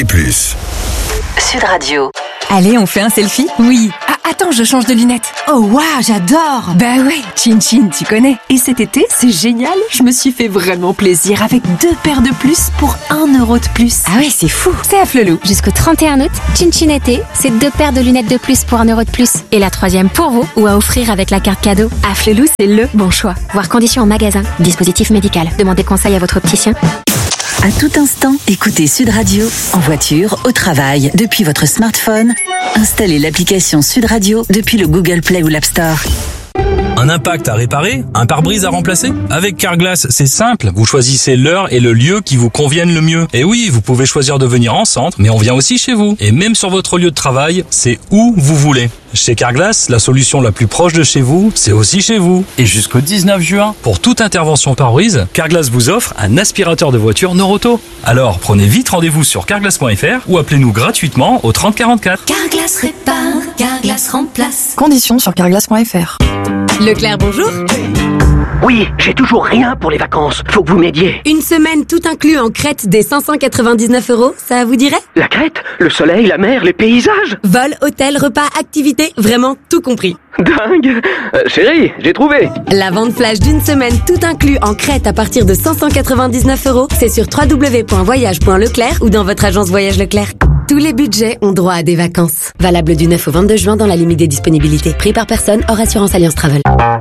Sud Radio. Allez, on fait un selfie? Oui. Ah, attends, je change de lunettes. Oh, waouh, j'adore. Bah ouais, Chin Chin, tu connais. Et cet été, c'est génial. Je me suis fait vraiment plaisir avec 2 paires de plus pour 1 € de plus. Ah ouais, c'est fou. C'est à Flelou. Jusqu'au 31 août, Chin Chin été, c'est 2 paires de lunettes de plus pour 1 € de plus. Et la 3e pour vous ou à offrir avec la carte cadeau. À Flelou, c'est le bon choix. Voir conditions en magasin. Dispositif médical. Demandez conseil à votre opticien. À tout instant, écoutez Sud Radio, en voiture, au travail, depuis votre smartphone. Installez l'application Sud Radio depuis le Google Play ou l'App Store. Un impact à réparer? Un pare-brise à remplacer? Avec Carglass, c'est simple. Vous choisissez l'heure et le lieu qui vous conviennent le mieux. Et oui, vous pouvez choisir de venir en centre, mais on vient aussi chez vous. Et même sur votre lieu de travail, c'est où vous voulez. Chez Carglass, la solution la plus proche de chez vous, c'est aussi chez vous. Et jusqu'au 19 juin, pour toute intervention pare-brise, Carglass vous offre un aspirateur de voiture Noroto. Alors, prenez vite rendez-vous sur carglass.fr ou appelez-nous gratuitement au 30 44. Carglass répare, Carglass remplace. Conditions sur carglass.fr. Leclerc, bonjour. Oui, j'ai toujours rien pour les vacances. Faut que vous m'aidiez. Une semaine tout inclus en Crète des 599 €, ça vous dirait? La Crète? Le soleil, la mer, les paysages? Vol, hôtel, repas, activités, vraiment tout compris. Dingue. Chérie, j'ai trouvé. La vente flash d'une semaine tout inclus en Crète à partir de 599 €, c'est sur www.voyage.leclerc ou dans votre agence Voyage Leclerc. Tous les budgets ont droit à des vacances. Valable du 9 au 22 juin dans la limite des disponibilités. Prix par personne, hors assurance Alliance Travel.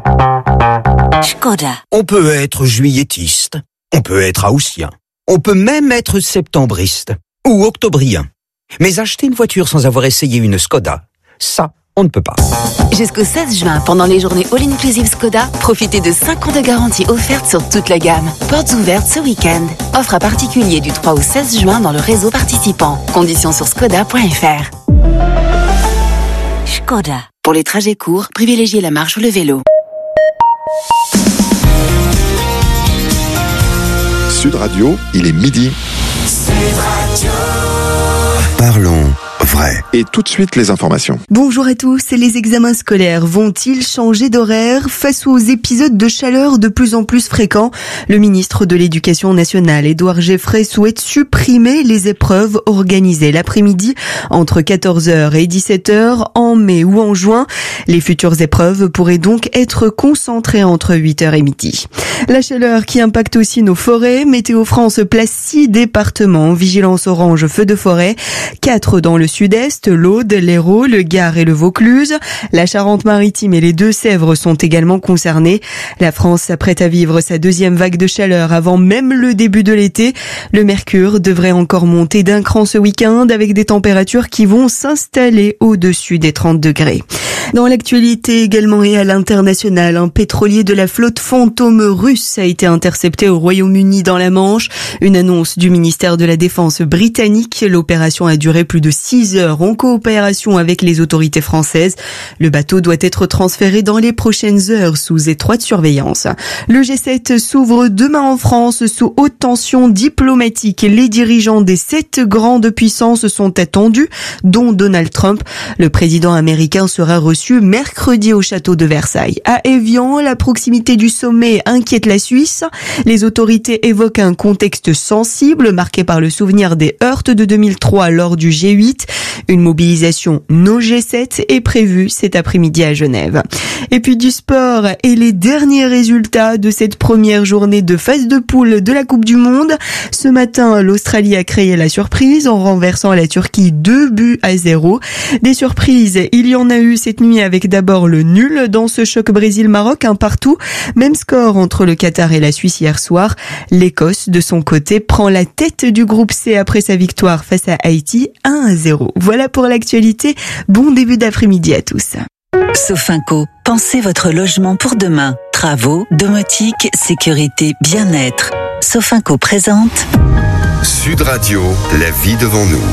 Škoda. On peut être juilletiste, on peut être haussien, on peut même être septembriste ou octobrien. Mais acheter une voiture sans avoir essayé une Škoda, ça, on ne peut pas. Jusqu'au 16 juin, pendant les journées All Inclusive Skoda, profitez de 5 ans de garantie offerte sur toute la gamme. Portes ouvertes ce week-end. Offre à particulier du 3 au 16 juin dans le réseau participant. Conditions sur skoda.fr. Škoda. Pour les trajets courts, privilégiez la marche ou le vélo. Sud Radio, il est midi. Sud Radio. Parlons vrai. Et tout de suite, les informations. Bonjour à tous. Les examens scolaires vont-ils changer d'horaire face aux épisodes de chaleur de plus en plus fréquents? Le ministre de l'Éducation nationale, Édouard Geoffrey, souhaite supprimer les épreuves organisées l'après-midi entre 14h et 17h en mai ou en juin. Les futures épreuves pourraient donc être concentrées entre 8h et midi. La chaleur qui impacte aussi nos forêts. Météo France place 6 départements en vigilance orange feu de forêt, 4 dans le sud-est, l'Aude, l'Hérault, le Gard et le Vaucluse. La Charente-Maritime et les Deux-Sèvres sont également concernés. La France s'apprête à vivre sa deuxième vague de chaleur avant même le début de l'été. Le mercure devrait encore monter d'un cran ce week-end avec des températures qui vont s'installer au-dessus des 30 degrés. Dans l'actualité également et à l'international, un pétrolier de la flotte fantôme russe a été intercepté au Royaume-Uni dans la Manche. Une annonce du ministère de la Défense britannique. L'opération a duré plus de 6 heures en coopération avec les autorités françaises. Le bateau doit être transféré dans les prochaines heures sous étroite surveillance. Le G7 s'ouvre demain en France sous haute tension diplomatique. Les dirigeants des 7 grandes puissances sont attendus, dont Donald Trump. Le président américain sera reçu mercredi au château de Versailles. À Évian, la proximité du sommet inquiète la Suisse. Les autorités évoquent un contexte sensible marqué par le souvenir des heurts de 2003 lors lors du G8. Une mobilisation no G7 est prévue cet après-midi à Genève. Et puis du sport et les derniers résultats de cette première journée de phase de poule de la Coupe du Monde. Ce matin, l'Australie a créé la surprise en renversant la Turquie 2-0. Des surprises, il y en a eu cette nuit avec d'abord le nul dans ce choc Brésil-Maroc, un partout. Même score entre le Qatar et la Suisse hier soir. L'Écosse, de son côté, prend la tête du groupe C après sa victoire face à Haïti 1-0. Voilà pour l'actualité. Bon début d'après-midi à tous. Sofinco, pensez votre logement pour demain. Travaux, domotique, sécurité, bien-être. Sofinco présente Sud Radio, la vie devant nous.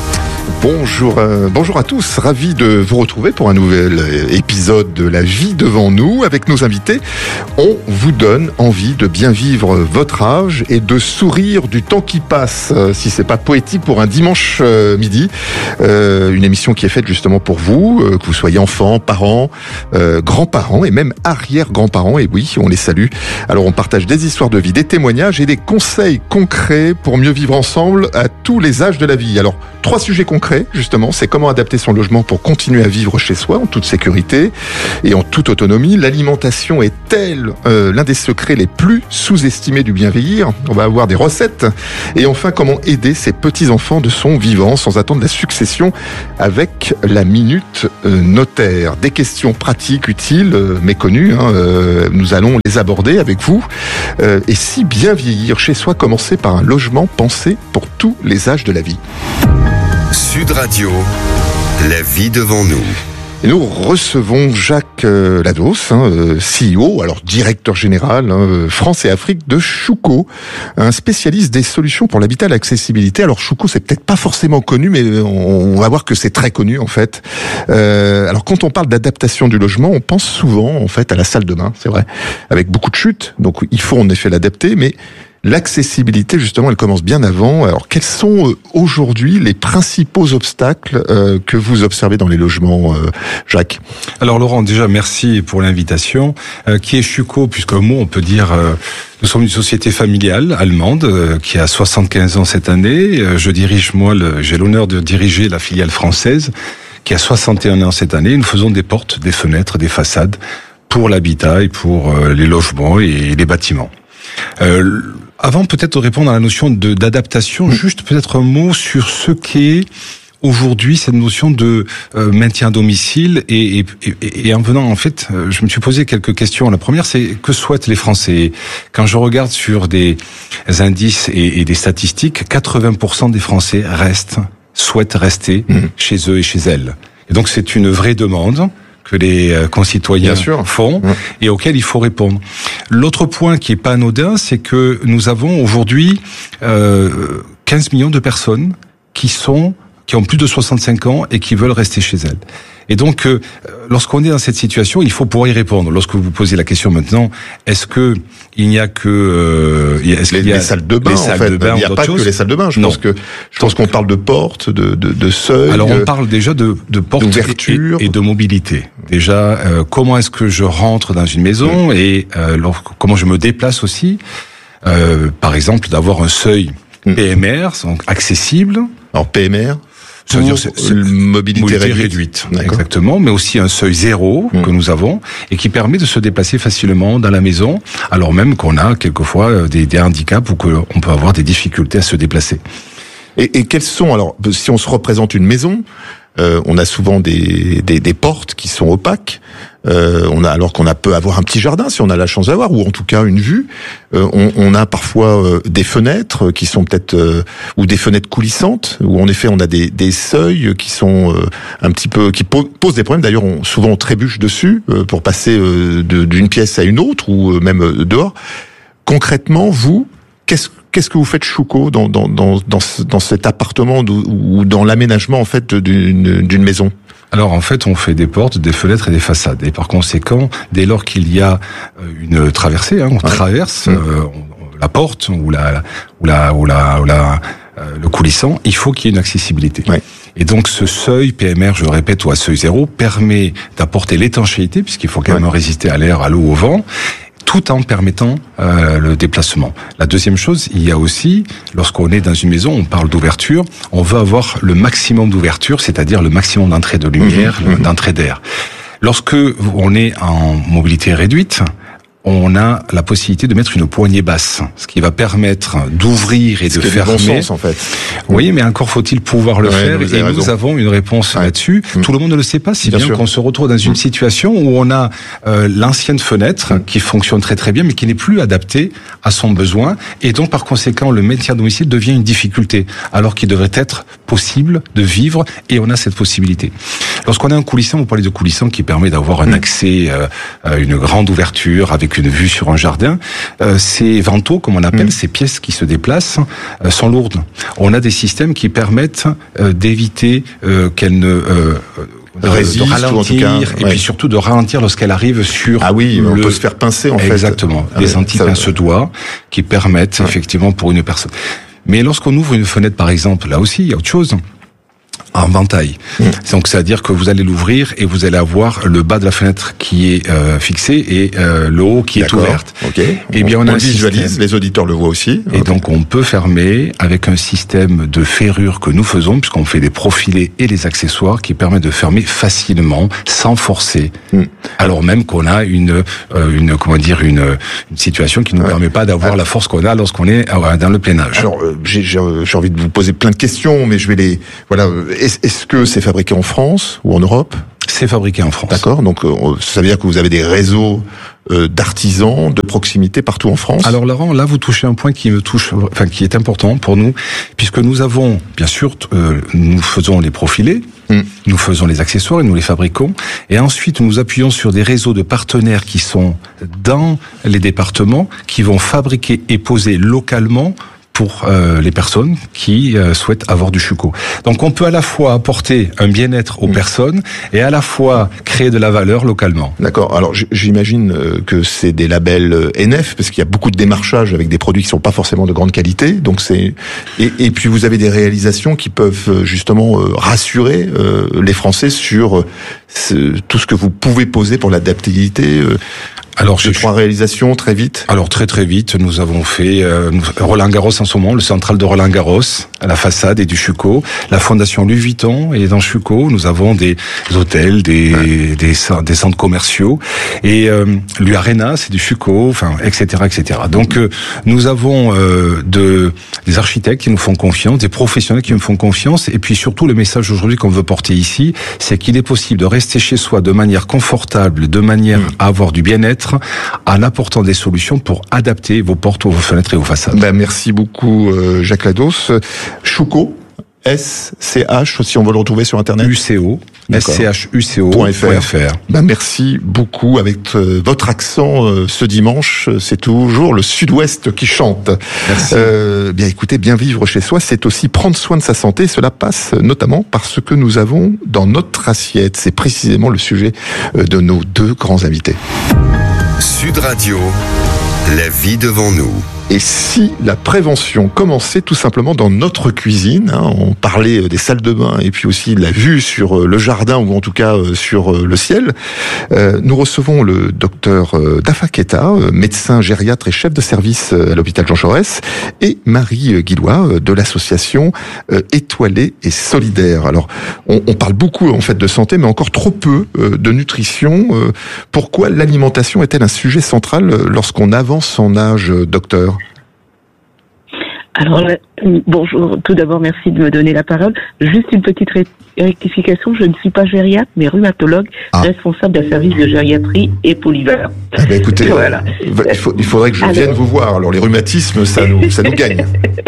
Bonjour à tous, ravi de vous retrouver pour un nouvel épisode de La vie devant nous. Avec nos invités, on vous donne envie de bien vivre votre âge et de sourire du temps qui passe, si c'est pas poétique pour un dimanche midi. Une émission qui est faite justement pour vous, que vous soyez enfants, parents, grands-parents et même arrière-grands-parents. Et oui, on les salue. Alors on partage des histoires de vie, des témoignages et des conseils concrets pour mieux vivre ensemble à tous les âges de la vie. Alors 3 sujets concrets, justement, c'est comment adapter son logement pour continuer à vivre chez soi en toute sécurité et en toute autonomie. L'alimentation est-elle l'un des secrets les plus sous-estimés du bien vieillir? On va avoir des recettes. Et enfin, comment aider ses petits-enfants de son vivant sans attendre la succession avec la minute notaire. Des questions pratiques, utiles, méconnues. Nous allons les aborder avec vous. Et si bien vieillir chez soi commençait par un logement pensé pour tous les âges de la vie? Sud Radio, la vie devant nous. Et nous recevons Jacques Lados, CEO, alors directeur général France et Afrique de Chouco, un spécialiste des solutions pour l'habitat et l'accessibilité. Alors Chouco, c'est peut-être pas forcément connu, mais on va voir que c'est très connu en fait. Alors quand on parle d'adaptation du logement, on pense souvent en fait à la salle de bain, c'est vrai, avec beaucoup de chutes. Donc il faut en effet l'adapter, mais l'accessibilité, justement, elle commence bien avant. Alors, quels sont aujourd'hui les principaux obstacles que vous observez dans les logements, Jacques? Alors, Laurent, déjà, merci pour l'invitation. Qui est Chouco? Puisqu'un mot, on peut dire, nous sommes une société familiale allemande qui a 75 ans cette année. J'ai l'honneur de diriger la filiale française qui a 61 ans cette année. Nous faisons des portes, des fenêtres, des façades pour l'habitat et pour les logements et les bâtiments. Avant peut-être de répondre à la notion d'adaptation, juste peut-être un mot sur ce qu'est aujourd'hui cette notion de maintien à domicile et en venant en fait, je me suis posé quelques questions. La première, c'est que souhaitent les Français? Quand je regarde sur des indices et des statistiques, 80% des Français souhaitent rester chez eux et chez elles. Et donc c'est une vraie demande que les concitoyens font et auquel il faut répondre. L'autre point qui est pas anodin, c'est que nous avons aujourd'hui 15 millions de personnes qui ont plus de 65 ans et qui veulent rester chez elles. Et donc, lorsqu'on est dans cette situation, il faut pouvoir y répondre. Lorsque vous posez la question maintenant, est-ce que il n'y a que les salles de bain, en fait, il n'y a pas que les salles de bain. Je pense qu'on parle de portes, de seuils. Alors on parle déjà de portes et de mobilité. Déjà, comment est-ce que je rentre dans une maison et comment je me déplace aussi. Par exemple, d'avoir un seuil PMR, donc accessible. Alors PMR. Ça veut dire c'est mobilité réduite. Exactement, mais aussi un seuil zéro que nous avons et qui permet de se déplacer facilement dans la maison, alors même qu'on a quelquefois des handicaps ou qu'on peut avoir des difficultés à se déplacer. Et quels sont, alors, si on se représente une maison, on a souvent des portes qui sont opaques. Alors qu'on peut avoir un petit jardin si on a la chance d'avoir, ou en tout cas une vue. On a parfois des fenêtres qui sont peut-être ou des fenêtres coulissantes, où en effet on a des seuils qui sont un petit peu qui posent des problèmes. D'ailleurs, souvent on trébuche dessus pour passer d'une pièce à une autre ou même dehors. Concrètement, vous, qu'est-ce que vous faites, Chouco, dans cet appartement ou dans l'aménagement en fait d'une maison? Alors en fait, on fait des portes, des fenêtres et des façades. Et par conséquent, dès lors qu'il y a une traversée, on traverse la porte ou le coulissant, il faut qu'il y ait une accessibilité. Ouais. Et donc ce seuil PMR, je le répète, ou à seuil zéro, permet d'apporter l'étanchéité, puisqu'il faut quand même résister à l'air, à l'eau, au vent, tout en permettant le déplacement. La deuxième chose, il y a aussi, lorsqu'on est dans une maison, on parle d'ouverture, on veut avoir le maximum d'ouverture, c'est-à-dire le maximum d'entrée de lumière, d'entrée d'air. Lorsque on est en mobilité réduite, on a la possibilité de mettre une poignée basse, ce qui va permettre d'ouvrir et de fermer. C'est bon sens, en fait. Oui, mais encore faut-il pouvoir le faire. Et nous avons une réponse là-dessus. Tout le monde ne le sait pas, si bien qu'on se retrouve dans une situation où on a l'ancienne fenêtre qui fonctionne très très bien, mais qui n'est plus adaptée à son besoin. Et donc, par conséquent, le maintien à domicile devient une difficulté, alors qu'il devrait être possible de vivre, et on a cette possibilité. Lorsqu'on a un coulissant, vous parlez de coulissant qui permet d'avoir un accès à une grande ouverture avec une vue sur un jardin. Ces vantaux, comme on appelle, ces pièces qui se déplacent, sont lourdes. On a des systèmes qui permettent d'éviter qu'elles ne résiste, de ralentir, en tout cas, et puis surtout de ralentir lorsqu'elle arrive sur on peut se faire pincer en fait. Exactement, des anti-pince-doigts qui permettent effectivement pour une personne. Mais lorsqu'on ouvre une fenêtre, par exemple, là aussi, il y a autre chose. En ventail. Donc, c'est-à-dire que vous allez l'ouvrir et vous allez avoir le bas de la fenêtre qui est fixé et le haut qui est ouverte. Et bien, on a le visualise, les auditeurs le voient aussi. Et donc, on peut fermer avec un système de ferrure que nous faisons, puisqu'on fait des profilés et les accessoires qui permettent de fermer facilement, sans forcer. Alors même qu'on a une situation qui ne nous permet pas d'avoir la force qu'on a lorsqu'on est dans le plein âge. Alors, j'ai envie de vous poser plein de questions, mais je vais les, Est-ce que c'est fabriqué en France ou en Europe ? C'est fabriqué en France. D'accord, donc ça veut dire que vous avez des réseaux d'artisans de proximité partout en France. Alors Laurent, là vous touchez un point qui me touche, qui est important pour nous, puisque nous avons, bien sûr, nous faisons les profilés, nous faisons les accessoires et nous les fabriquons, et ensuite nous appuyons sur des réseaux de partenaires qui sont dans les départements, qui vont fabriquer et poser localement pour les personnes qui souhaitent avoir du Schuco. Donc on peut à la fois apporter un bien-être aux personnes et à la fois créer de la valeur localement. D'accord. Alors j'imagine que c'est des labels NF parce qu'il y a beaucoup de démarchage avec des produits qui sont pas forcément de grande qualité. Donc c'est et puis vous avez des réalisations qui peuvent justement rassurer les Français sur tout ce que vous pouvez poser pour l'adaptabilité. Alors, j'ai 3 réalisations très vite. Alors très vite, nous avons fait Roland Garros en ce moment, le central de Roland Garros, à la façade et du Schuco. La fondation Louis Vuitton est dans Schuco. Nous avons des hôtels, des centres commerciaux et l'U-Arena, c'est du Schuco, etc. Donc nous avons des architectes qui nous font confiance, des professionnels qui nous font confiance, et puis surtout le message aujourd'hui qu'on veut porter ici, c'est qu'il est possible de rester chez soi de manière confortable, de manière à avoir du bien-être, en apportant des solutions pour adapter vos portes, vos fenêtres et vos façades. Merci beaucoup Jacques Lados. Schuco, SCH, si on veut le retrouver sur Internet. UCO, SCHUCO.fr. Merci beaucoup. Avec votre accent ce dimanche, c'est toujours le Sud-Ouest qui chante. Merci. Bien écoutez, bien vivre chez soi, c'est aussi prendre soin de sa santé. Cela passe notamment par ce que nous avons dans notre assiette. C'est précisément le sujet de nos 2 grands invités. Sud Radio, la vie devant nous. Et si la prévention commençait tout simplement dans notre cuisine, on parlait des salles de bain et puis aussi de la vue sur le jardin ou en tout cas sur le ciel, nous recevons le docteur Dafa Keita, médecin gériatre et chef de service à l'hôpital Jean Jaurès, et Marie Guillois de l'association Étoilée et Solidaire. Alors, on parle beaucoup en fait de santé, mais encore trop peu de nutrition. Pourquoi l'alimentation est-elle un sujet central lorsqu'on avance en âge, docteur ? Alors, bonjour. Tout d'abord, merci de me donner la parole. Juste une petite rectification. Je ne suis pas gériatre, mais rhumatologue, responsable d'un service de gériatrie et polyvalent. Écoutez, voilà. Il faudrait que je vienne vous voir. Alors, les rhumatismes, ça nous gagne.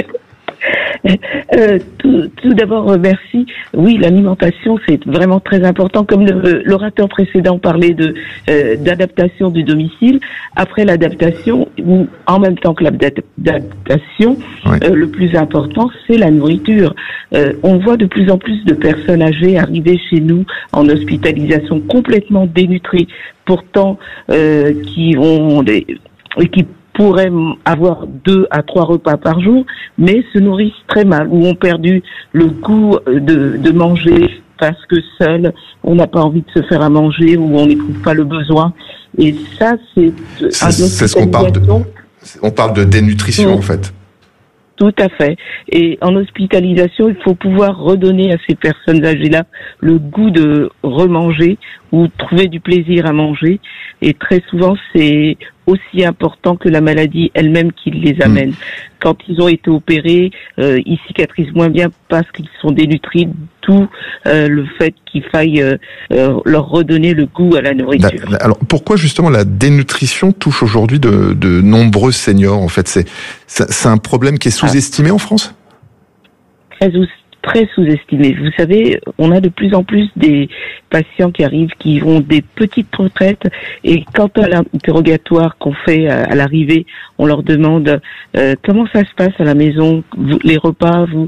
Tout d'abord, merci. Oui, l'alimentation, c'est vraiment très important. Comme l'orateur précédent parlait d'adaptation du domicile, après l'adaptation, ou en même temps que l'adaptation, le plus important, c'est la nourriture. On voit de plus en plus de personnes âgées arriver chez nous en hospitalisation complètement dénutries, pourtant qui pourraient avoir 2 à 3 repas par jour, mais se nourrissent très mal, ou ont perdu le goût de manger parce que seul, on n'a pas envie de se faire à manger ou on n'éprouve pas le besoin. Et ça, c'est ce qu'on parle de. On parle de dénutrition, en fait. Tout à fait. Et en hospitalisation, il faut pouvoir redonner à ces personnes âgées-là le goût de remanger ou trouver du plaisir à manger. Et très souvent, c'est aussi important que la maladie elle-même qui les amène. Quand ils ont été opérés, ils cicatrisent moins bien parce qu'ils sont dénutris, d'où le fait qu'il faille leur redonner le goût à la nourriture. Alors pourquoi justement la dénutrition touche aujourd'hui de nombreux seniors en fait? C'est un problème qui est sous-estimé en France? Très sous-estimé. Vous savez, on a de plus en plus des patients qui arrivent, qui ont des petites retraites, et quand à l'interrogatoire qu'on fait à l'arrivée, on leur demande comment ça se passe à la maison, les repas, vous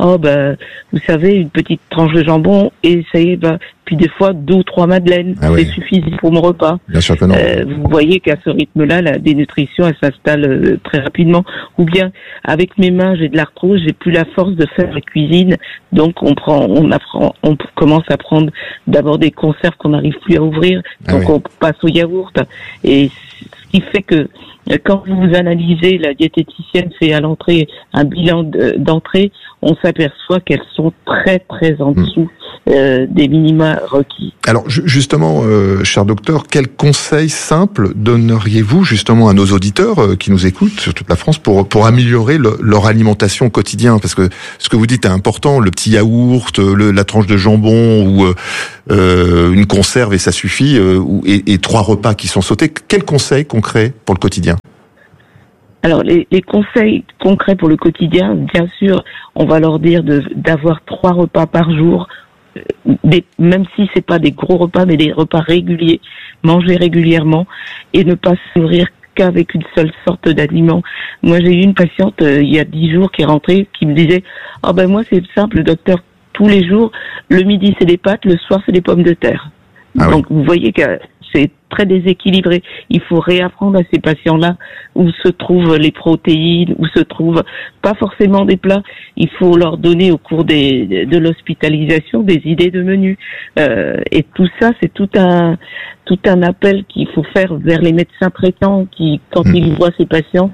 savez, une petite tranche de jambon, et ça y est, puis des fois 2 ou 3 madeleines, c'est suffisant pour mon repas. Bien sûr que non. Vous voyez qu'à ce rythme-là, la dénutrition, elle s'installe très rapidement. Ou bien, avec mes mains, j'ai de l'arthrose, j'ai plus la force de faire la cuisine, donc on commence à prendre d'abord des conserves qu'on n'arrive plus à ouvrir, donc on passe au yaourt. Et ce qui fait que quand vous analysez, la diététicienne fait à l'entrée un bilan d'entrée, on s'aperçoit qu'elles sont très très en dessous des minima requis. Alors justement, cher docteur, quels conseils simples donneriez-vous justement à nos auditeurs qui nous écoutent sur toute la France pour améliorer leur alimentation au quotidien? Parce que ce que vous dites est important, le petit yaourt, la tranche de jambon ou une conserve et ça suffit, et 3 repas qui sont sautés. Quels conseils concrets pour le quotidien? Alors, les conseils concrets pour le quotidien, bien sûr, on va leur dire d'avoir 3 repas par jour, même si c'est pas des gros repas, mais des repas réguliers, manger régulièrement et ne pas se nourrir qu'avec une seule sorte d'aliment. Moi, j'ai eu une patiente il y a 10 jours qui est rentrée, qui me disait moi c'est simple, docteur, tous les jours, le midi c'est des pâtes, le soir c'est des pommes de terre. Donc vous voyez que c'est très déséquilibré. Il faut réapprendre à ces patients-là où se trouvent les protéines, où se trouvent pas forcément des plats. Il faut leur donner au cours de l'hospitalisation des idées de menus. Et tout ça, c'est tout un appel qu'il faut faire vers les médecins traitants qui, quand ils voient ces patients,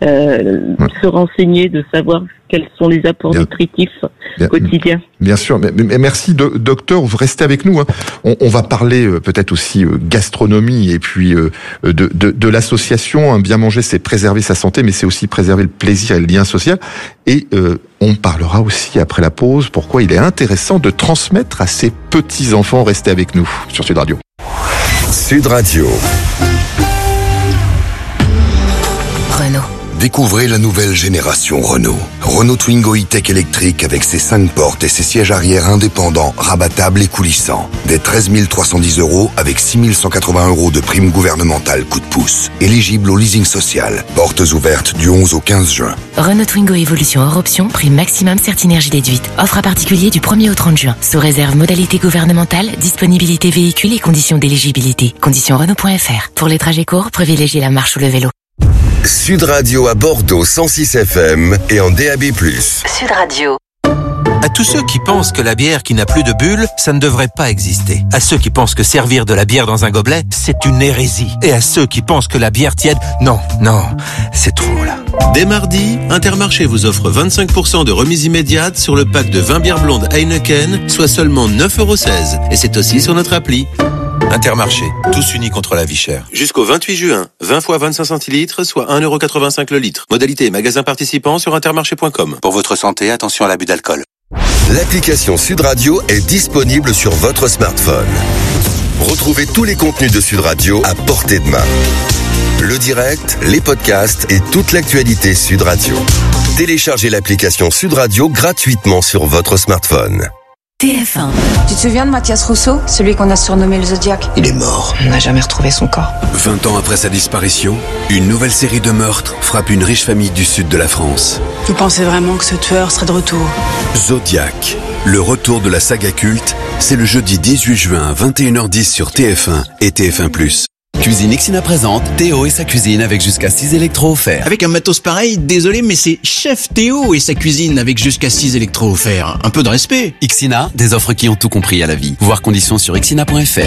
se renseigner, de savoir quels sont les apports nutritifs quotidiens. Bien sûr, mais merci docteur, vous restez avec nous. On va parler peut-être aussi gastronomie et puis de l'association. Bien manger, c'est préserver sa santé, mais c'est aussi préserver le plaisir et le lien social. Et on parlera aussi après la pause pourquoi il est intéressant de transmettre à ses petits-enfants. Restez avec nous sur Sud Radio. Sud Radio. Renault. Découvrez la nouvelle génération Renault. Renault Twingo E-Tech électrique avec ses 5 portes et ses sièges arrière indépendants, rabattables et coulissants. Dès 13 310 € avec 6 180 € de prime gouvernementale coup de pouce. Éligible au leasing social. Portes ouvertes du 11 au 15 juin. Renault Twingo Evolution hors option, prime maximum Certinergie déduite. Offre à particulier du 1er au 30 juin. Sous réserve modalité gouvernementale, disponibilité véhicule et conditions d'éligibilité. Conditions Renault.fr. Pour les trajets courts, privilégiez la marche ou le vélo. Sud Radio à Bordeaux 106 FM et en DAB+. Sud Radio. À tous ceux qui pensent que la bière qui n'a plus de bulles, ça ne devrait pas exister. À ceux qui pensent que servir de la bière dans un gobelet, c'est une hérésie. Et à ceux qui pensent que la bière tiède, non, c'est trop là. Dès mardi, Intermarché vous offre 25% de remise immédiate sur le pack de 20 bières blondes Heineken, soit seulement 9,16 €. Et c'est aussi sur notre appli. Intermarché, tous unis contre la vie chère. Jusqu'au 28 juin, 20 fois 25 centilitres, soit 1,85 € le litre. Modalité magasin participant sur intermarché.com. Pour votre santé, attention à l'abus d'alcool. L'application Sud Radio est disponible sur votre smartphone. Retrouvez tous les contenus de Sud Radio à portée de main. Le direct, les podcasts et toute l'actualité Sud Radio. Téléchargez l'application Sud Radio gratuitement sur votre smartphone. TF1. Tu te souviens de Mathias Rousseau, celui qu'on a surnommé le Zodiac? Il est mort. On n'a jamais retrouvé son corps. 20 ans après sa disparition, une nouvelle série de meurtres frappe une riche famille du sud de la France. Vous pensez vraiment que ce tueur serait de retour? Zodiac, le retour de la saga culte, c'est le jeudi 18 juin à 21h10 sur TF1 et TF1+. Cuisine Ixina présente Théo et sa cuisine avec jusqu'à 6 électros offerts. Avec un matos pareil, désolé, mais c'est Chef Théo et sa cuisine avec jusqu'à 6 électros offerts. Un peu de respect. Ixina, des offres qui ont tout compris à la vie. Voir conditions sur ixina.fr.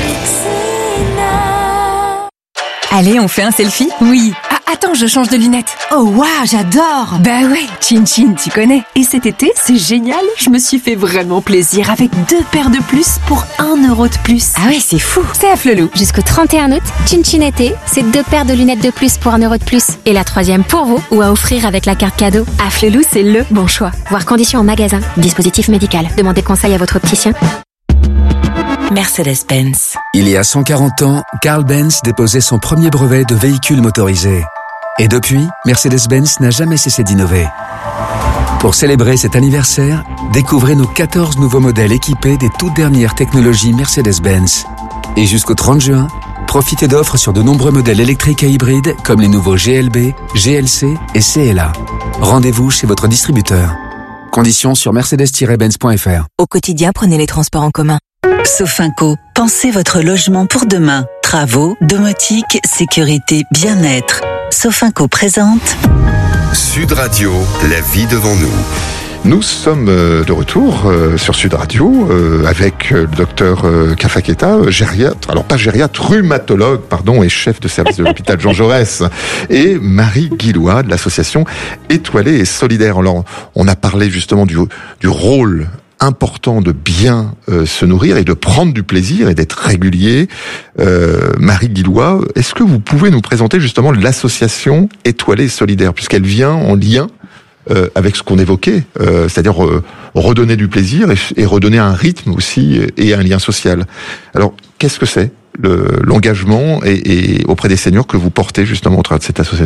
Allez, on fait un selfie? Oui. Ah, attends, je change de lunettes. Oh, waouh, j'adore. Bah ouais, Chin Chin, tu connais. Et cet été, c'est génial. Je me suis fait vraiment plaisir avec 2 paires de plus pour 1 euro de plus. Ah ouais, c'est fou. C'est à Flelou. Jusqu'au 31 août, Chin Chin été, c'est 2 paires de lunettes de plus pour 1 euro de plus. Et la 3e pour vous ou à offrir avec la carte cadeau. À Flelou, c'est le bon choix. Voir conditions en magasin. Dispositif médical. Demandez conseil à votre opticien. Mercedes-Benz. Il y a 140 ans, Carl Benz déposait son premier brevet de véhicule motorisé. Et depuis, Mercedes-Benz n'a jamais cessé d'innover. Pour célébrer cet anniversaire, découvrez nos 14 nouveaux modèles équipés des toutes dernières technologies Mercedes-Benz. Et jusqu'au 30 juin, profitez d'offres sur de nombreux modèles électriques et hybrides comme les nouveaux GLB, GLC et CLA. Rendez-vous chez votre distributeur. Conditions sur mercedes-benz.fr. Au quotidien, prenez les transports en commun. Sofinco, pensez votre logement pour demain. Travaux, domotique, sécurité, bien-être. Sofinco présente Sud Radio, la vie devant nous. Nous sommes de retour sur Sud Radio avec le docteur Kafaketa, gériatre, alors pas gériatre, rhumatologue, pardon, et chef de service de l'hôpital Jean Jaurès, et Marie Guillois de l'association Étoilée et Solidaire. Alors, on a parlé justement du rôle important de bien se nourrir et de prendre du plaisir et d'être régulier. Marie Guillois, est-ce que vous pouvez nous présenter justement l'association Étoilée et Solidaire, puisqu'elle vient en lien avec ce qu'on évoquait, c'est-à-dire redonner du plaisir et redonner un rythme aussi et un lien social. Alors, qu'est-ce que c'est l'engagement et auprès des seniors que vous portez justement au travers de cette association ?